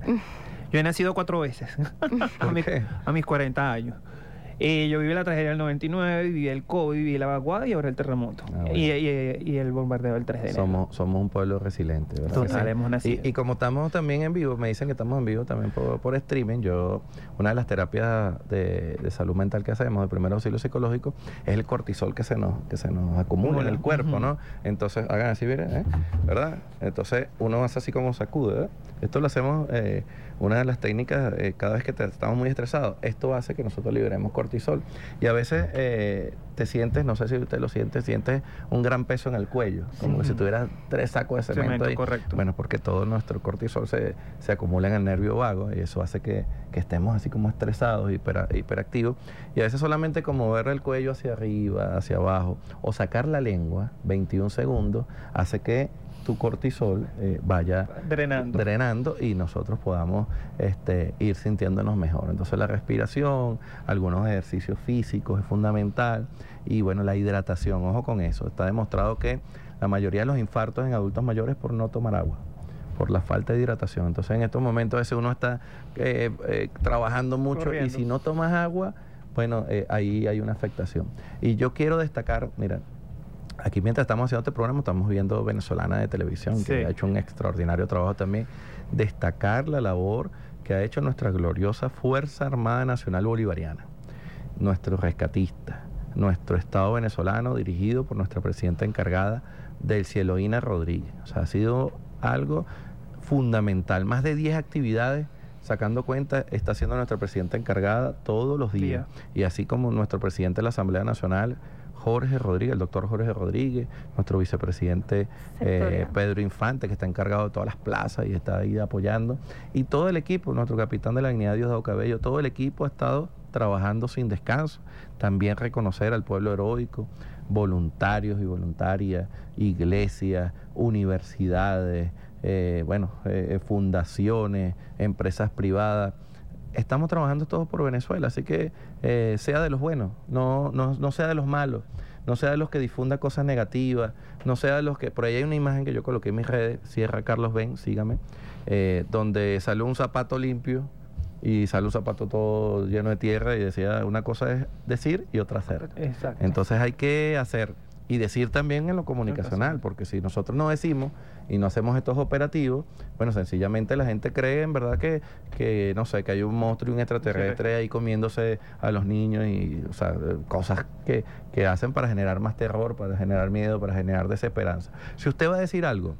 Yo he nacido cuatro veces a, mi, a mis cuarenta años. Eh, yo viví la tragedia del noventa y nueve, viví el COVID, viví la vaguada y ahora el terremoto. Ah, bueno. y, y, y el bombardeo del tres de enero. Somos, somos un pueblo resiliente, ¿verdad? Total, hemos nacido. Y, y como estamos también en vivo, me dicen que estamos en vivo también por, por streaming. Yo, una de las terapias de, de salud mental que hacemos, de primer auxilio psicológico, es el cortisol que se nos, que se nos acumula en el cuerpo, uh-huh. ¿no? Entonces, hagan así, miren, ¿eh? ¿verdad? Entonces, uno hace así como sacude, ¿verdad? Esto lo hacemos, eh, una de las técnicas, eh, cada vez que te, estamos muy estresados, esto hace que nosotros liberemos cortisol. Y a veces eh, te sientes, no sé si usted lo siente, sientes un gran peso en el cuello, como sí. que si tuvieras tres sacos de cemento, cemento ahí. Correcto. Bueno, porque todo nuestro cortisol se, se acumula en el nervio vago y eso hace que, que estemos así como estresados, hiper, hiperactivos. Y a veces solamente como mover el cuello hacia arriba, hacia abajo, o sacar la lengua, veintiún segundos, hace que tu cortisol eh, vaya drenando. drenando y nosotros podamos este, ir sintiéndonos mejor. Entonces la respiración, algunos ejercicios físicos es fundamental y bueno, la hidratación, ojo con eso. Está demostrado que la mayoría de los infartos en adultos mayores es por no tomar agua, por la falta de hidratación. Entonces en estos momentos a veces uno está eh, eh, trabajando mucho Corriendo. Y si no tomas agua, bueno, eh, ahí hay una afectación. Y yo quiero destacar, mira, aquí mientras estamos haciendo este programa estamos viendo Venezolana de Televisión, sí. que ha hecho un extraordinario trabajo también. Destacar la labor que ha hecho nuestra gloriosa Fuerza Armada Nacional Bolivariana, nuestros rescatistas, nuestro Estado venezolano dirigido por nuestra presidenta encargada del Cieloína Rodríguez. O sea, ha sido algo fundamental. Más de diez actividades, sacando cuenta, está haciendo nuestra presidenta encargada todos los días. Sí. Y así como nuestro presidente de la Asamblea Nacional, Jorge Rodríguez, el doctor Jorge Rodríguez, nuestro vicepresidente eh, Pedro Infante, que está encargado de todas las plazas y está ahí apoyando, y todo el equipo, nuestro capitán de la Dignidad, Diosdado Cabello, todo el equipo ha estado trabajando sin descanso. También reconocer al pueblo heroico, voluntarios y voluntarias, iglesias, universidades, eh, bueno, eh, fundaciones, empresas privadas. Estamos trabajando todos por Venezuela, así que eh, sea de los buenos, no, no, no sea de los malos, no sea de los que difundan cosas negativas, no sea de los que... Por ahí hay una imagen que yo coloqué en mis redes, Sierra Carlos Ben, sígame, eh, donde salió un zapato limpio y sale un zapato todo lleno de tierra y decía, una cosa es decir y otra hacer. Exacto. Entonces hay que hacer y decir también en lo comunicacional, porque si nosotros no decimos y no hacemos estos operativos, bueno, sencillamente la gente cree en verdad que, que no sé, que hay un monstruo y un extraterrestre sí. ahí comiéndose a los niños y, o sea, cosas que, que hacen para generar más terror, para generar miedo, para generar desesperanza. Si usted va a decir algo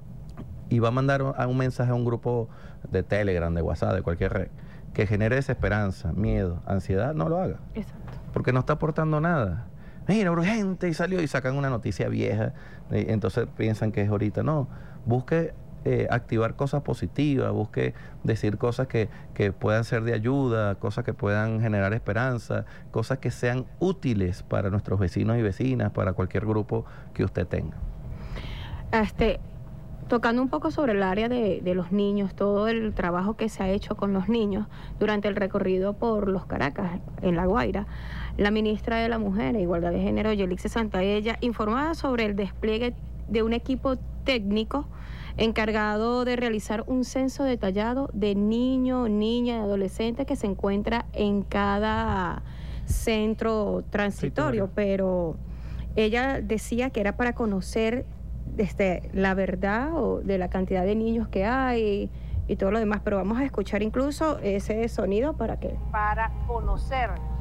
y va a mandar un, un mensaje a un grupo de Telegram, de WhatsApp, de cualquier red, que genere desesperanza, miedo, ansiedad, no lo haga. Exacto. Porque no está aportando nada. Mira, urgente, y salió y sacan una noticia vieja, y entonces piensan que es ahorita. No, busque eh, activar cosas positivas, busque decir cosas que, que puedan ser de ayuda, cosas que puedan generar esperanza, cosas que sean útiles para nuestros vecinos y vecinas, para cualquier grupo que usted tenga. Este, tocando un poco sobre el área de, de los niños, todo el trabajo que se ha hecho con los niños durante el recorrido por los Caracas, en La Guaira, la ministra de la Mujer e Igualdad de Género, Yelixe Santaella, informaba sobre el despliegue de un equipo técnico encargado de realizar un censo detallado de niños, niñas y adolescentes que se encuentra en cada centro transitorio, sí, pero ella decía que era para conocer este, la verdad o de la cantidad de niños que hay y todo lo demás, pero vamos a escuchar incluso ese sonido para que... Para conocer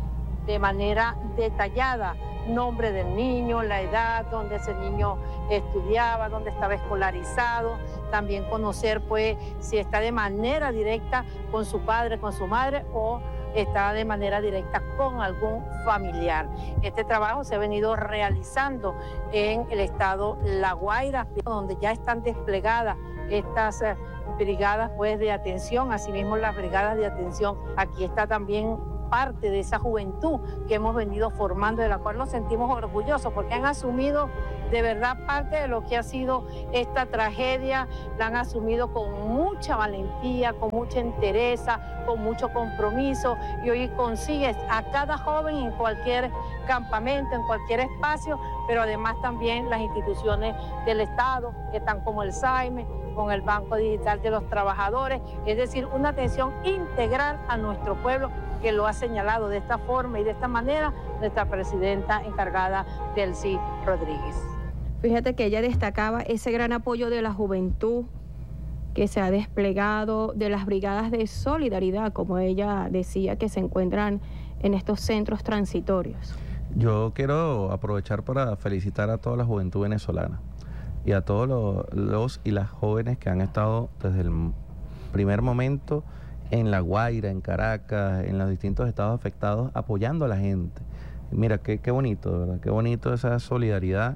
de manera detallada, nombre del niño, la edad, dónde ese niño estudiaba, dónde estaba escolarizado, también conocer pues si está de manera directa con su padre, con su madre o está de manera directa con algún familiar. Este trabajo se ha venido realizando en el estado La Guaira, donde ya están desplegadas estas eh, brigadas pues, de atención, asimismo las brigadas de atención. Aquí está también parte de esa juventud que hemos venido formando, de la cual nos sentimos orgullosos, porque han asumido de verdad parte de lo que ha sido esta tragedia, la han asumido con mucha valentía, con mucha entereza, con mucho compromiso, y hoy consigues a cada joven en cualquier campamento, en cualquier espacio, pero además también las instituciones del Estado, que están como el SAIME, con el Banco Digital de los Trabajadores, es decir, una atención integral a nuestro pueblo, que lo ha señalado de esta forma y de esta manera nuestra presidenta encargada, Delcy Rodríguez. Fíjate que ella destacaba ese gran apoyo de la juventud que se ha desplegado, de las brigadas de solidaridad, como ella decía, que se encuentran en estos centros transitorios. Yo quiero aprovechar para felicitar a toda la juventud venezolana y a todos los, los y las jóvenes que han estado desde el primer momento en La Guaira, en Caracas, en los distintos estados afectados, apoyando a la gente. Mira, qué, qué bonito, ¿verdad? Qué bonito esa solidaridad.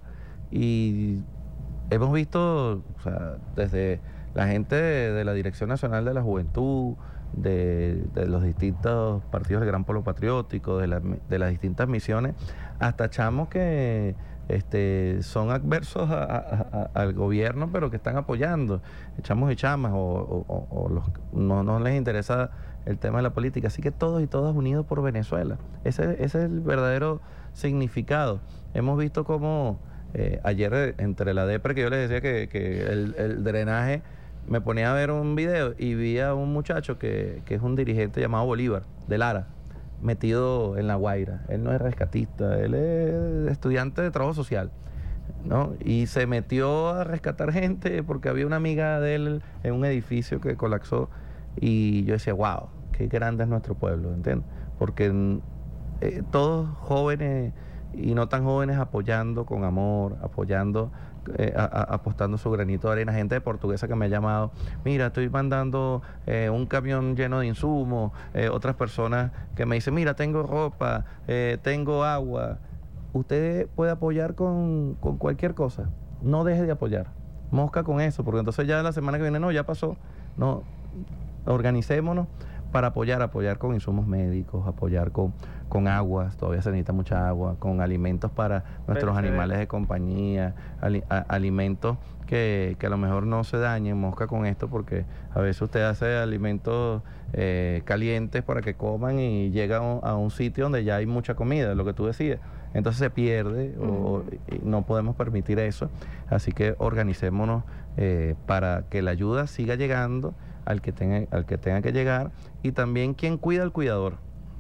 Y hemos visto, o sea, desde la gente de, de la Dirección Nacional de la Juventud, de, de los distintos partidos del Gran Polo Patriótico, de, la, de las distintas misiones, hasta chamos que este, son adversos a, a, a, al gobierno, pero que están apoyando, chamos y chamas, o, o, o los, no, no les interesa el tema de la política. Así que todos y todas unidos por Venezuela. Ese, ese es el verdadero significado. Hemos visto cómo eh, ayer, entre la depre, que yo les decía que, que el, el drenaje, me ponía a ver un video y vi a un muchacho que, que es un dirigente llamado Bolívar, de Lara, metido en La Guaira. Él no es rescatista, él es estudiante de trabajo social, ¿no? Y se metió a rescatar gente porque había una amiga de él en un edificio que colapsó, y yo decía, wow, qué grande es nuestro pueblo, ¿entiendes? Porque eh, todos jóvenes y no tan jóvenes apoyando con amor, apoyando, eh, a, a, apostando su granito de arena. Gente de Portuguesa que me ha llamado, mira, estoy mandando eh, un camión lleno de insumos, eh, otras personas que me dicen, mira, tengo ropa, eh, tengo agua. Usted puede apoyar con, con cualquier cosa, no deje de apoyar, mosca con eso, porque entonces ya la semana que viene, no, ya pasó, no, organicémonos para apoyar, apoyar con insumos médicos, apoyar con, con aguas, todavía se necesita mucha agua, con alimentos para nuestros Perfecto. animales de compañía, ali, a, alimentos que, que a lo mejor no se dañen, mosca con esto, porque a veces usted hace alimentos eh, calientes para que coman y llega a un, a un sitio donde ya hay mucha comida, lo que tú decías, entonces se pierde, uh-huh. o, y no podemos permitir eso, así que organicémonos eh, para que la ayuda siga llegando al que tenga, al que tenga que llegar, y también quien cuida al cuidador.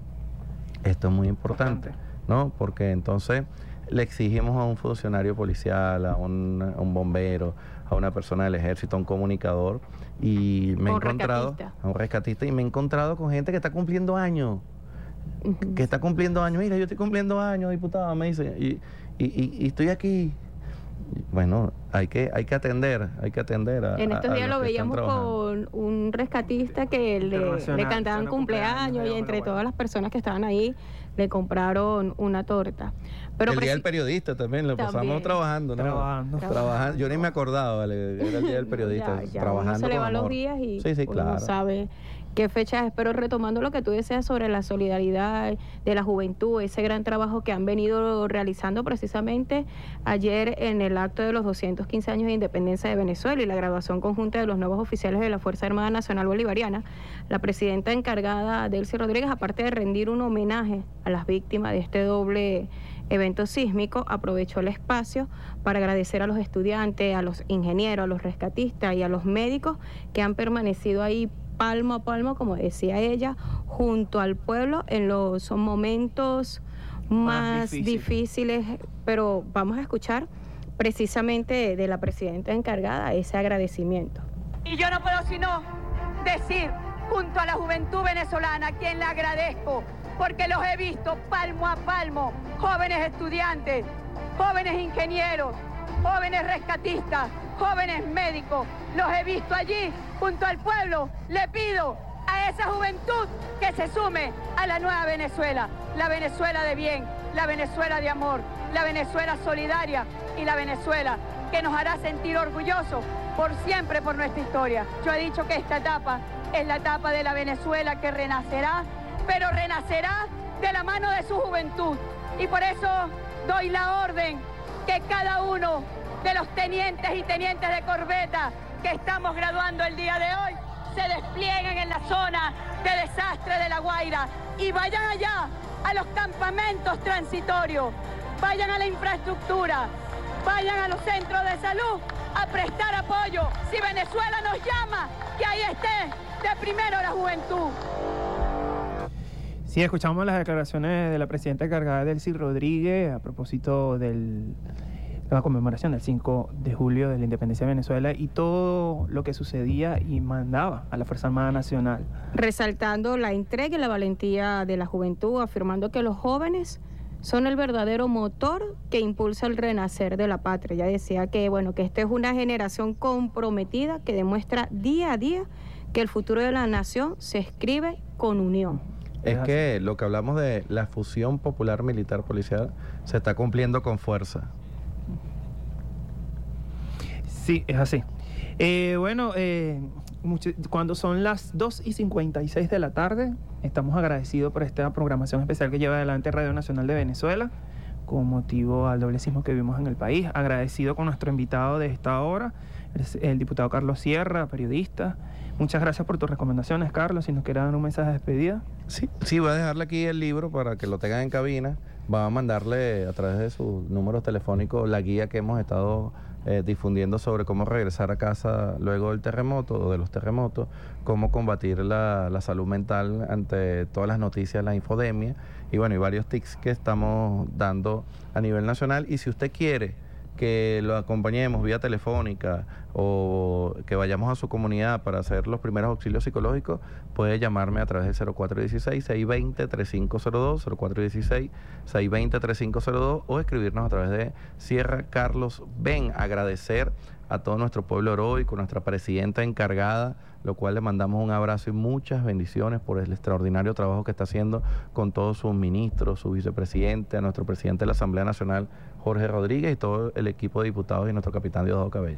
Esto es muy importante, ¿no? Porque entonces le exigimos a un funcionario policial, a un, a un bombero, a una persona del ejército, a un comunicador, y me he encontrado rescatista. a un rescatista, y me he encontrado con gente que está cumpliendo años, uh-huh. que está cumpliendo años. Mira, yo estoy cumpliendo años, diputado, me dice, y, y, y, y estoy aquí. Bueno, hay que hay que atender, hay que atender a, en estos a, a días lo veíamos con un rescatista que le, le cantaban cumpleaños, cumpleaños y entre todas bueno. las personas que estaban ahí le compraron una torta. Pero el día del periodista también, lo también. pasamos trabajando, ¿no? Trabajando. Trabajando. Yo ni me acordaba, vale, era el día del periodista, ya, ya trabajando uno se le van amor. los días y sí, sí, uno claro. no sabe qué fecha es, pero retomando lo que tú decías sobre la solidaridad de la juventud, ese gran trabajo que han venido realizando precisamente ayer en el acto de los doscientos quince años de independencia de Venezuela y la graduación conjunta de los nuevos oficiales de la Fuerza Armada Nacional Bolivariana, la presidenta encargada, Delcy Rodríguez, aparte de rendir un homenaje a las víctimas de este doble evento sísmico, aprovechó el espacio para agradecer a los estudiantes, a los ingenieros, a los rescatistas y a los médicos que han permanecido ahí palmo a palmo, como decía ella, junto al pueblo en los momentos más, más difícil. difíciles, pero vamos a escuchar precisamente de la presidenta encargada ese agradecimiento. Y yo no puedo sino decir junto a la juventud venezolana, a quien le agradezco, porque los he visto palmo a palmo, jóvenes estudiantes, jóvenes ingenieros, jóvenes rescatistas, jóvenes médicos, los he visto allí junto al pueblo. Le pido a esa juventud que se sume a la nueva Venezuela, la Venezuela de bien, la Venezuela de amor, la Venezuela solidaria y la Venezuela que nos hará sentir orgullosos por siempre por nuestra historia. Yo he dicho que esta etapa es la etapa de la Venezuela que renacerá, pero renacerá de la mano de su juventud. Y por eso doy la orden que cada uno de los tenientes y tenientes de corbeta que estamos graduando el día de hoy se desplieguen en la zona de desastre de La Guaira y vayan allá a los campamentos transitorios, vayan a la infraestructura, vayan a los centros de salud a prestar apoyo. Si Venezuela nos llama, que ahí esté de primero la juventud. Sí, escuchamos las declaraciones de la presidenta encargada, Delcy Rodríguez, a propósito de la conmemoración del cinco de julio de la independencia de Venezuela y todo lo que sucedía y mandaba a la Fuerza Armada Nacional. Resaltando la entrega y la valentía de la juventud, afirmando que los jóvenes son el verdadero motor que impulsa el renacer de la patria. Ella decía que, bueno, que esta es una generación comprometida que demuestra día a día que el futuro de la nación se escribe con unión. Es que lo que hablamos de la fusión popular militar policial se está cumpliendo con fuerza. Sí, es así. Eh, bueno, eh, mucho, cuando son las dos y cincuenta y seis de la tarde, estamos agradecidos por esta programación especial que lleva adelante Radio Nacional de Venezuela con motivo al doble sismo que vivimos en el país. Agradecido con nuestro invitado de esta hora, el, el diputado Carlos Sierra, periodista. Muchas gracias por tus recomendaciones, Carlos. Si nos quieres dar un mensaje de despedida. Sí, sí, voy a dejarle aquí el libro para que lo tengan en cabina. Va a mandarle a través de sus números telefónicos la guía que hemos estado eh, difundiendo sobre cómo regresar a casa luego del terremoto o de los terremotos, cómo combatir la, la salud mental ante todas las noticias, la infodemia y bueno, y varios tips que estamos dando a nivel nacional. Y si usted quiere que lo acompañemos vía telefónica o que vayamos a su comunidad para hacer los primeros auxilios psicológicos, puede llamarme a través del cero cuatro uno seis, seis dos cero, tres cinco cero dos, cero cuatro uno seis, seis dos cero, tres cinco cero dos o escribirnos a través de Sierra Carlos Ben. Agradecer a todo nuestro pueblo heroico, nuestra presidenta encargada, lo cual le mandamos un abrazo y muchas bendiciones por el extraordinario trabajo que está haciendo con todos sus ministros, su vicepresidente, a nuestro presidente de la Asamblea Nacional, Jorge Rodríguez, y todo el equipo de diputados y nuestro capitán Diosdado Cabello.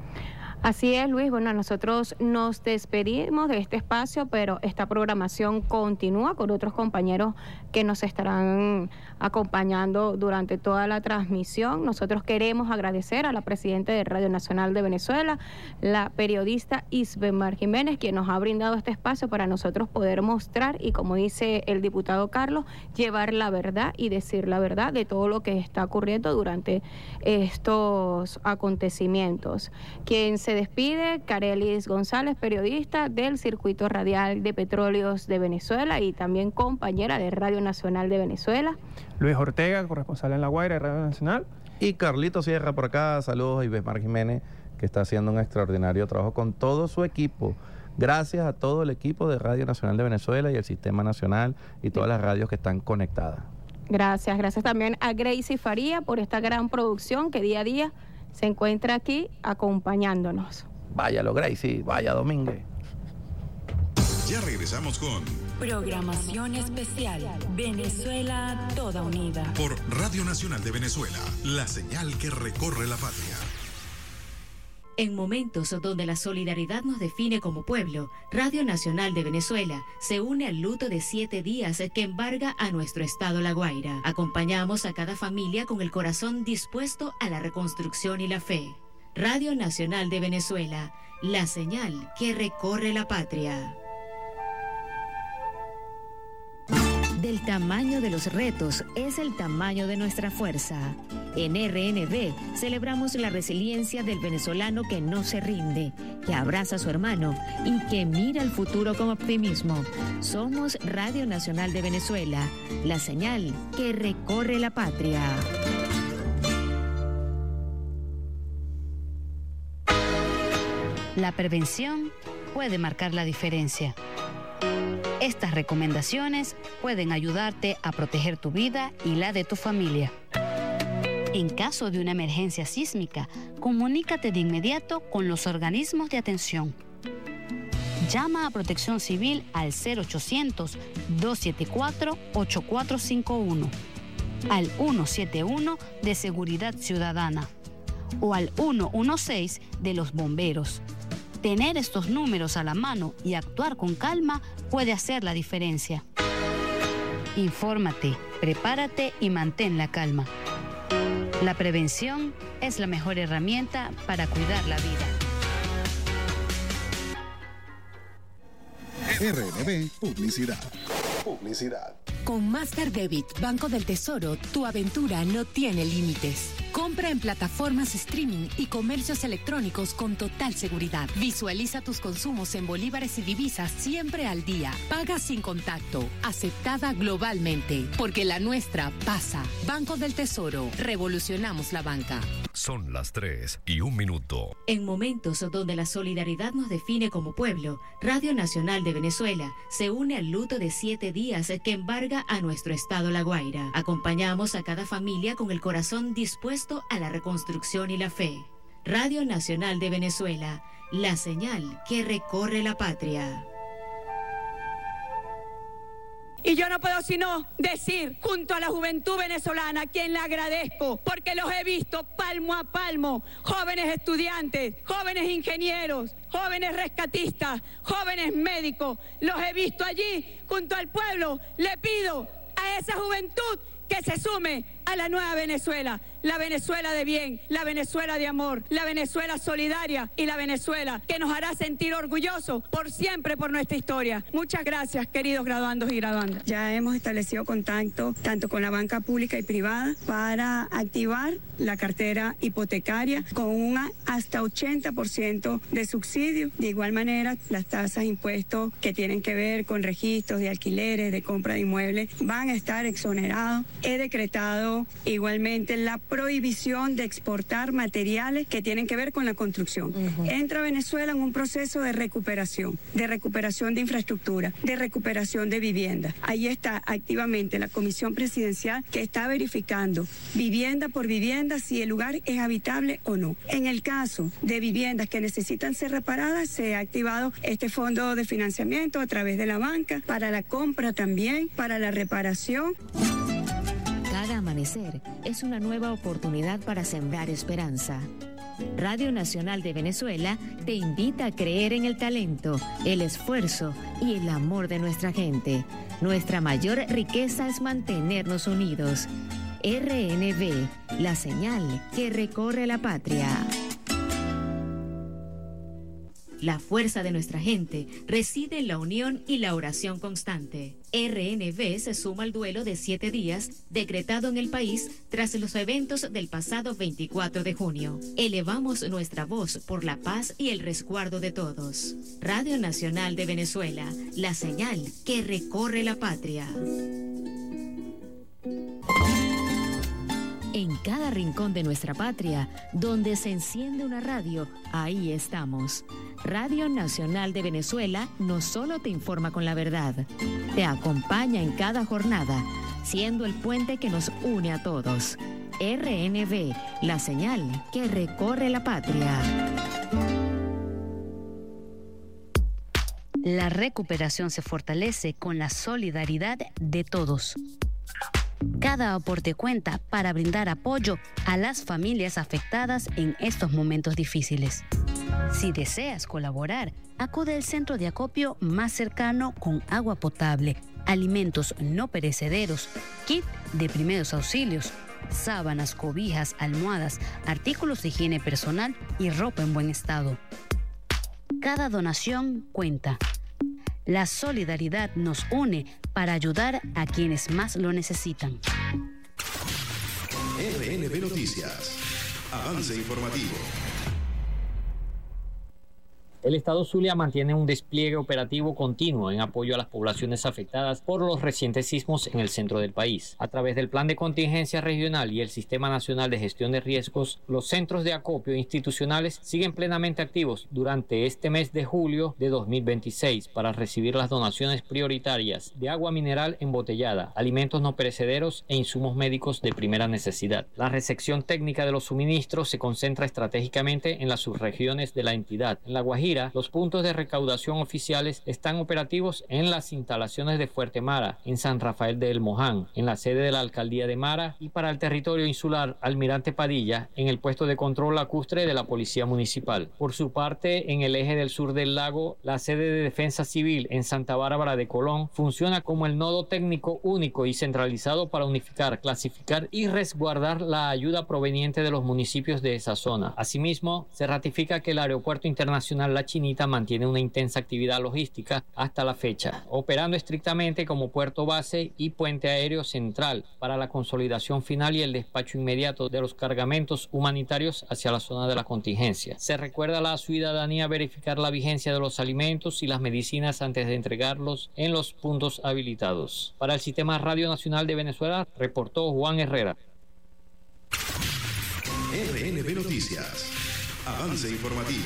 Así es, Luis. Bueno, nosotros nos despedimos de este espacio, pero esta programación continúa con otros compañeros que nos estarán acompañando durante toda la transmisión. Nosotros queremos agradecer a la presidenta de Radio Nacional de Venezuela, la periodista Isbemar Jiménez, quien nos ha brindado este espacio para nosotros poder mostrar y, como dice el diputado Carlos, llevar la verdad y decir la verdad de todo lo que está ocurriendo durante estos acontecimientos. Quien se despide, Carelis González, periodista del Circuito Radial de Petróleos de Venezuela y también compañera de Radio Nacional de Venezuela. Luis Ortega, corresponsal en La Guaira de Radio Nacional. Y Carlito Sierra por acá, saludos a Isbemar Jiménez, que está haciendo un extraordinario trabajo con todo su equipo. Gracias a todo el equipo de Radio Nacional de Venezuela y el Sistema Nacional y todas las radios que están conectadas. Gracias, gracias también a Gracie Faría por esta gran producción que día a día se encuentra aquí acompañándonos. Váyalo, Gracie, vaya Domínguez. Ya regresamos con Programación Especial Venezuela Toda Unida por Radio Nacional de Venezuela, la señal que recorre la patria. En momentos donde la solidaridad nos define como pueblo, Radio Nacional de Venezuela se une al luto de siete días que embarga a nuestro estado La Guaira. Acompañamos a cada familia con el corazón dispuesto a la reconstrucción y la fe. Radio Nacional de Venezuela, la señal que recorre la patria. Del tamaño de los retos es el tamaño de nuestra fuerza. En R N V celebramos la resiliencia del venezolano que no se rinde, que abraza a su hermano y que mira al futuro con optimismo. Somos Radio Nacional de Venezuela, la señal que recorre la patria. La prevención puede marcar la diferencia. Estas recomendaciones pueden ayudarte a proteger tu vida y la de tu familia. En caso de una emergencia sísmica, comunícate de inmediato con los organismos de atención. Llama a Protección Civil al cero ochocientos, dos siete cuatro, ocho cuatro cinco uno, al ciento setenta y uno de Seguridad Ciudadana o al ciento dieciséis de los bomberos. Tener estos números a la mano y actuar con calma puede hacer la diferencia. Infórmate, prepárate y mantén la calma. La prevención es la mejor herramienta para cuidar la vida. R N B Publicidad. Publicidad. Con Master Debit Banco del Tesoro, tu aventura no tiene límites. Compra en plataformas streaming y comercios electrónicos con total seguridad. Visualiza tus consumos en bolívares y divisas siempre al día. Paga sin contacto. Aceptada globalmente. Porque la nuestra pasa. Banco del Tesoro. Revolucionamos la banca. Son las tres y un minuto. En momentos donde la solidaridad nos define como pueblo, Radio Nacional de Venezuela se une al luto de siete días que embarga a nuestro estado La Guaira. Acompañamos a cada familia con el corazón dispuesto a la reconstrucción y la fe. Radio Nacional de Venezuela, la señal que recorre la patria. Y yo no puedo sino decir, junto a la juventud venezolana, a quien le agradezco, porque los he visto palmo a palmo, jóvenes estudiantes, jóvenes ingenieros, jóvenes rescatistas, jóvenes médicos, los he visto allí junto al pueblo. Le pido a esa juventud que se sume a la nueva Venezuela, la Venezuela de bien, la Venezuela de amor, la Venezuela solidaria y la Venezuela que nos hará sentir orgullosos por siempre por nuestra historia. Muchas gracias, queridos graduandos y graduandas. Ya hemos establecido contacto tanto con la banca pública y privada para activar la cartera hipotecaria con un hasta ochenta por ciento de subsidio. De igual manera, las tasas de impuestos que tienen que ver con registros de alquileres, de compra de inmuebles, van a estar exonerados. He decretado igualmente la prohibición de exportar materiales que tienen que ver con la construcción. Uh-huh. Entra Venezuela en un proceso de recuperación, de recuperación de infraestructura, de recuperación de vivienda. Ahí está activamente la Comisión Presidencial que está verificando vivienda por vivienda si el lugar es habitable o no. En el caso de viviendas que necesitan ser reparadas, se ha activado este fondo de financiamiento a través de la banca para la compra también, para la reparación. Cada amanecer es una nueva oportunidad para sembrar esperanza. Radio Nacional de Venezuela te invita a creer en el talento, el esfuerzo y el amor de nuestra gente. Nuestra mayor riqueza es mantenernos unidos. R N V, la señal que recorre la patria. La fuerza de nuestra gente reside en la unión y la oración constante. R N V se suma al duelo de siete días decretado en el país tras los eventos del pasado veinticuatro de junio. Elevamos nuestra voz por la paz y el resguardo de todos. Radio Nacional de Venezuela, la señal que recorre la patria. En cada rincón de nuestra patria, donde se enciende una radio, ahí estamos. Radio Nacional de Venezuela no solo te informa con la verdad, te acompaña en cada jornada, siendo el puente que nos une a todos. R N V, la señal que recorre la patria. La recuperación se fortalece con la solidaridad de todos. Cada aporte cuenta para brindar apoyo a las familias afectadas en estos momentos difíciles. Si deseas colaborar, acude al centro de acopio más cercano con agua potable, alimentos no perecederos, kit de primeros auxilios, sábanas, cobijas, almohadas, artículos de higiene personal y ropa en buen estado. Cada donación cuenta. La solidaridad nos une para ayudar a quienes más lo necesitan. R N B Noticias. Avance informativo. El Estado Zulia mantiene un despliegue operativo continuo en apoyo a las poblaciones afectadas por los recientes sismos en el centro del país. A través del Plan de Contingencia Regional y el Sistema Nacional de Gestión de Riesgos, los centros de acopio institucionales siguen plenamente activos durante este mes de julio de dos mil veintiséis para recibir las donaciones prioritarias de agua mineral embotellada, alimentos no perecederos e insumos médicos de primera necesidad. La recepción técnica de los suministros se concentra estratégicamente en las subregiones de la entidad. En La Guajira, los puntos de recaudación oficiales están operativos en las instalaciones de Fuerte Mara, en San Rafael de El Moján, en la sede de la Alcaldía de Mara, y para el territorio insular Almirante Padilla, en el puesto de control lacustre de la Policía Municipal. Por su parte, en el eje del sur del lago, la sede de Defensa Civil en Santa Bárbara de Colón funciona como el nodo técnico único y centralizado para unificar, clasificar y resguardar la ayuda proveniente de los municipios de esa zona. Asimismo, se ratifica que el Aeropuerto Internacional La Chinita mantiene una intensa actividad logística hasta la fecha, operando estrictamente como puerto base y puente aéreo central para la consolidación final y el despacho inmediato de los cargamentos humanitarios hacia la zona de la contingencia. Se recuerda a la ciudadanía verificar la vigencia de los alimentos y las medicinas antes de entregarlos en los puntos habilitados. Para el Sistema Radio Nacional de Venezuela, reportó Juan Herrera. R N B Noticias. Avance informativo.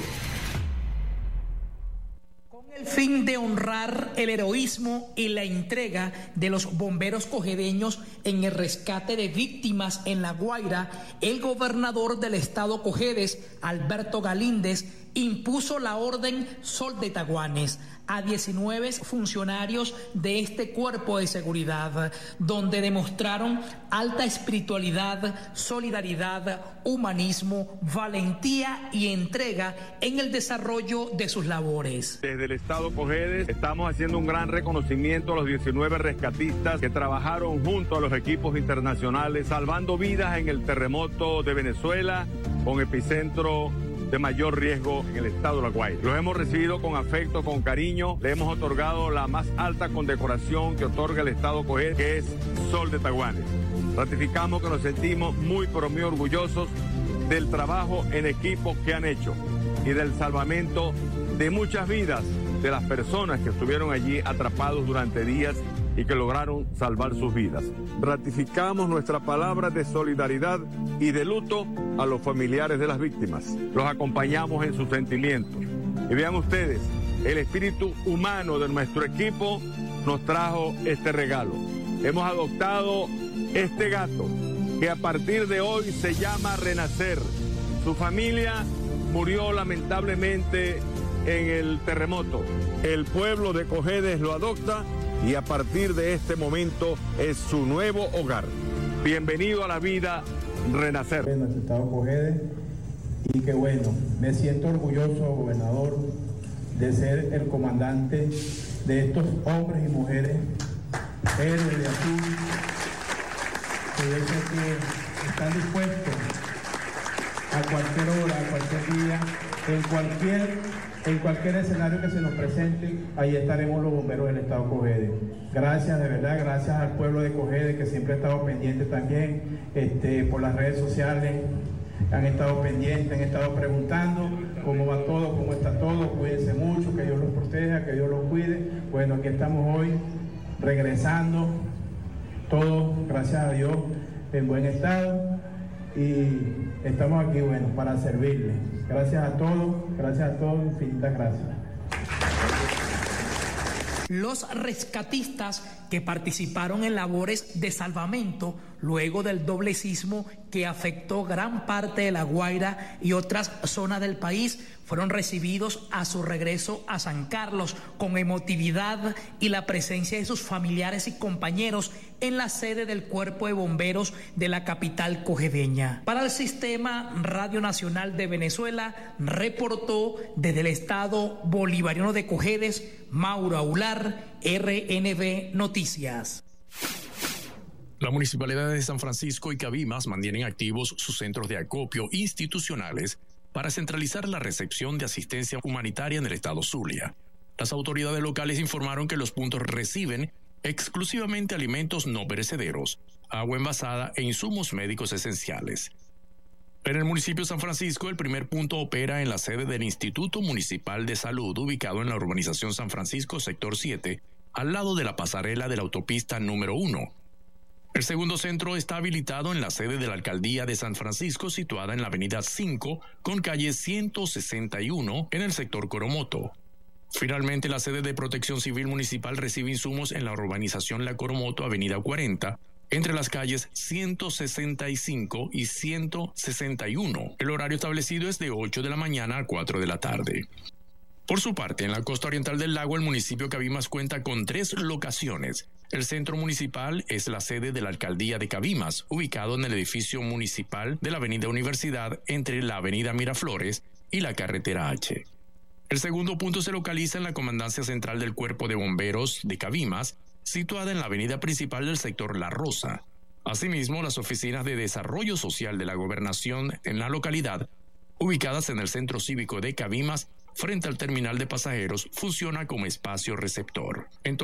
El fin de honrar el heroísmo y la entrega de los bomberos cojedeños en el rescate de víctimas en La Guaira, el gobernador del estado Cojedes, Alberto Galíndez, impuso la orden Sol de Taguanes a diecinueve funcionarios de este cuerpo de seguridad, donde demostraron alta espiritualidad, solidaridad, humanismo, valentía y entrega en el desarrollo de sus labores. Desde el estado Cojedes estamos haciendo un gran reconocimiento a los diecinueve rescatistas que trabajaron junto a los equipos internacionales salvando vidas en el terremoto de Venezuela con epicentro de mayor riesgo en el estado de La Guaira. Los hemos recibido con afecto, con cariño, le hemos otorgado la más alta condecoración que otorga el estado Cojedes, que es Sol de Taguanes. Ratificamos que nos sentimos muy pero muy orgullosos del trabajo en equipo que han hecho y del salvamento de muchas vidas de las personas que estuvieron allí atrapados durante días y que lograron salvar sus vidas. Ratificamos nuestra palabra de solidaridad y de luto a los familiares de las víctimas. Los acompañamos en sus sentimientos. Y vean ustedes, el espíritu humano de nuestro equipo nos trajo este regalo. Hemos adoptado este gato que a partir de hoy se llama Renacer. Su familia murió lamentablemente en el terremoto. El pueblo de Cojedes lo adopta y a partir de este momento es su nuevo hogar. Bienvenido a la vida, Renacer. En nuestro estado Cojedes, y que bueno, me siento orgulloso, gobernador, de ser el comandante de estos hombres y mujeres héroes de aquí, que yo sé que están dispuestos a cualquier hora, a cualquier día, en cualquier En cualquier escenario que se nos presente, ahí estaremos los bomberos del estado Cojedes. Gracias, de verdad, gracias al pueblo de Cojedes que siempre ha estado pendiente también, este, por las redes sociales, han estado pendientes, han estado preguntando cómo va todo, cómo está todo, cuídense mucho, que Dios los proteja, que Dios los cuide. Bueno, aquí estamos hoy, regresando, todos, gracias a Dios, en buen estado, y estamos aquí, bueno, para servirles. Gracias a todos, gracias a todos, infinitas gracias. Los rescatistas que participaron en labores de salvamento luego del doble sismo que afectó gran parte de La Guaira y otras zonas del país fueron recibidos a su regreso a San Carlos con emotividad y la presencia de sus familiares y compañeros en la sede del Cuerpo de Bomberos de la capital cojedeña. Para el Sistema Radio Nacional de Venezuela, reportó desde el estado bolivariano de Cojedes, Mauro Aular, R N B Noticias. La Municipalidad de San Francisco y Cabimas mantienen activos sus centros de acopio institucionales para centralizar la recepción de asistencia humanitaria en el estado Zulia. Las autoridades locales informaron que los puntos reciben exclusivamente alimentos no perecederos, agua envasada e insumos médicos esenciales. En el municipio de San Francisco, el primer punto opera en la sede del Instituto Municipal de Salud, ubicado en la urbanización San Francisco, sector siete, al lado de la pasarela de la autopista número uno. El segundo centro está habilitado en la sede de la Alcaldía de San Francisco, situada en la avenida cinco, con calle ciento sesenta y uno, en el sector Coromoto. Finalmente, la sede de Protección Civil Municipal recibe insumos en la urbanización La Coromoto, avenida cuarenta, entre las calles ciento sesenta y cinco y ciento sesenta y uno. El horario establecido es de ocho de la mañana a cuatro de la tarde. Por su parte, en la costa oriental del lago, el municipio de Cabimas cuenta con tres locaciones. El centro municipal es la sede de la Alcaldía de Cabimas, ubicado en el edificio municipal de la Avenida Universidad, entre la Avenida Miraflores y la Carretera H. El segundo punto se localiza en la Comandancia Central del Cuerpo de Bomberos de Cabimas, situada en la avenida principal del sector La Rosa. Asimismo, las oficinas de desarrollo social de la gobernación en la localidad, ubicadas en el centro cívico de Cabimas, frente al terminal de pasajeros, funciona como espacio receptor. Entonces,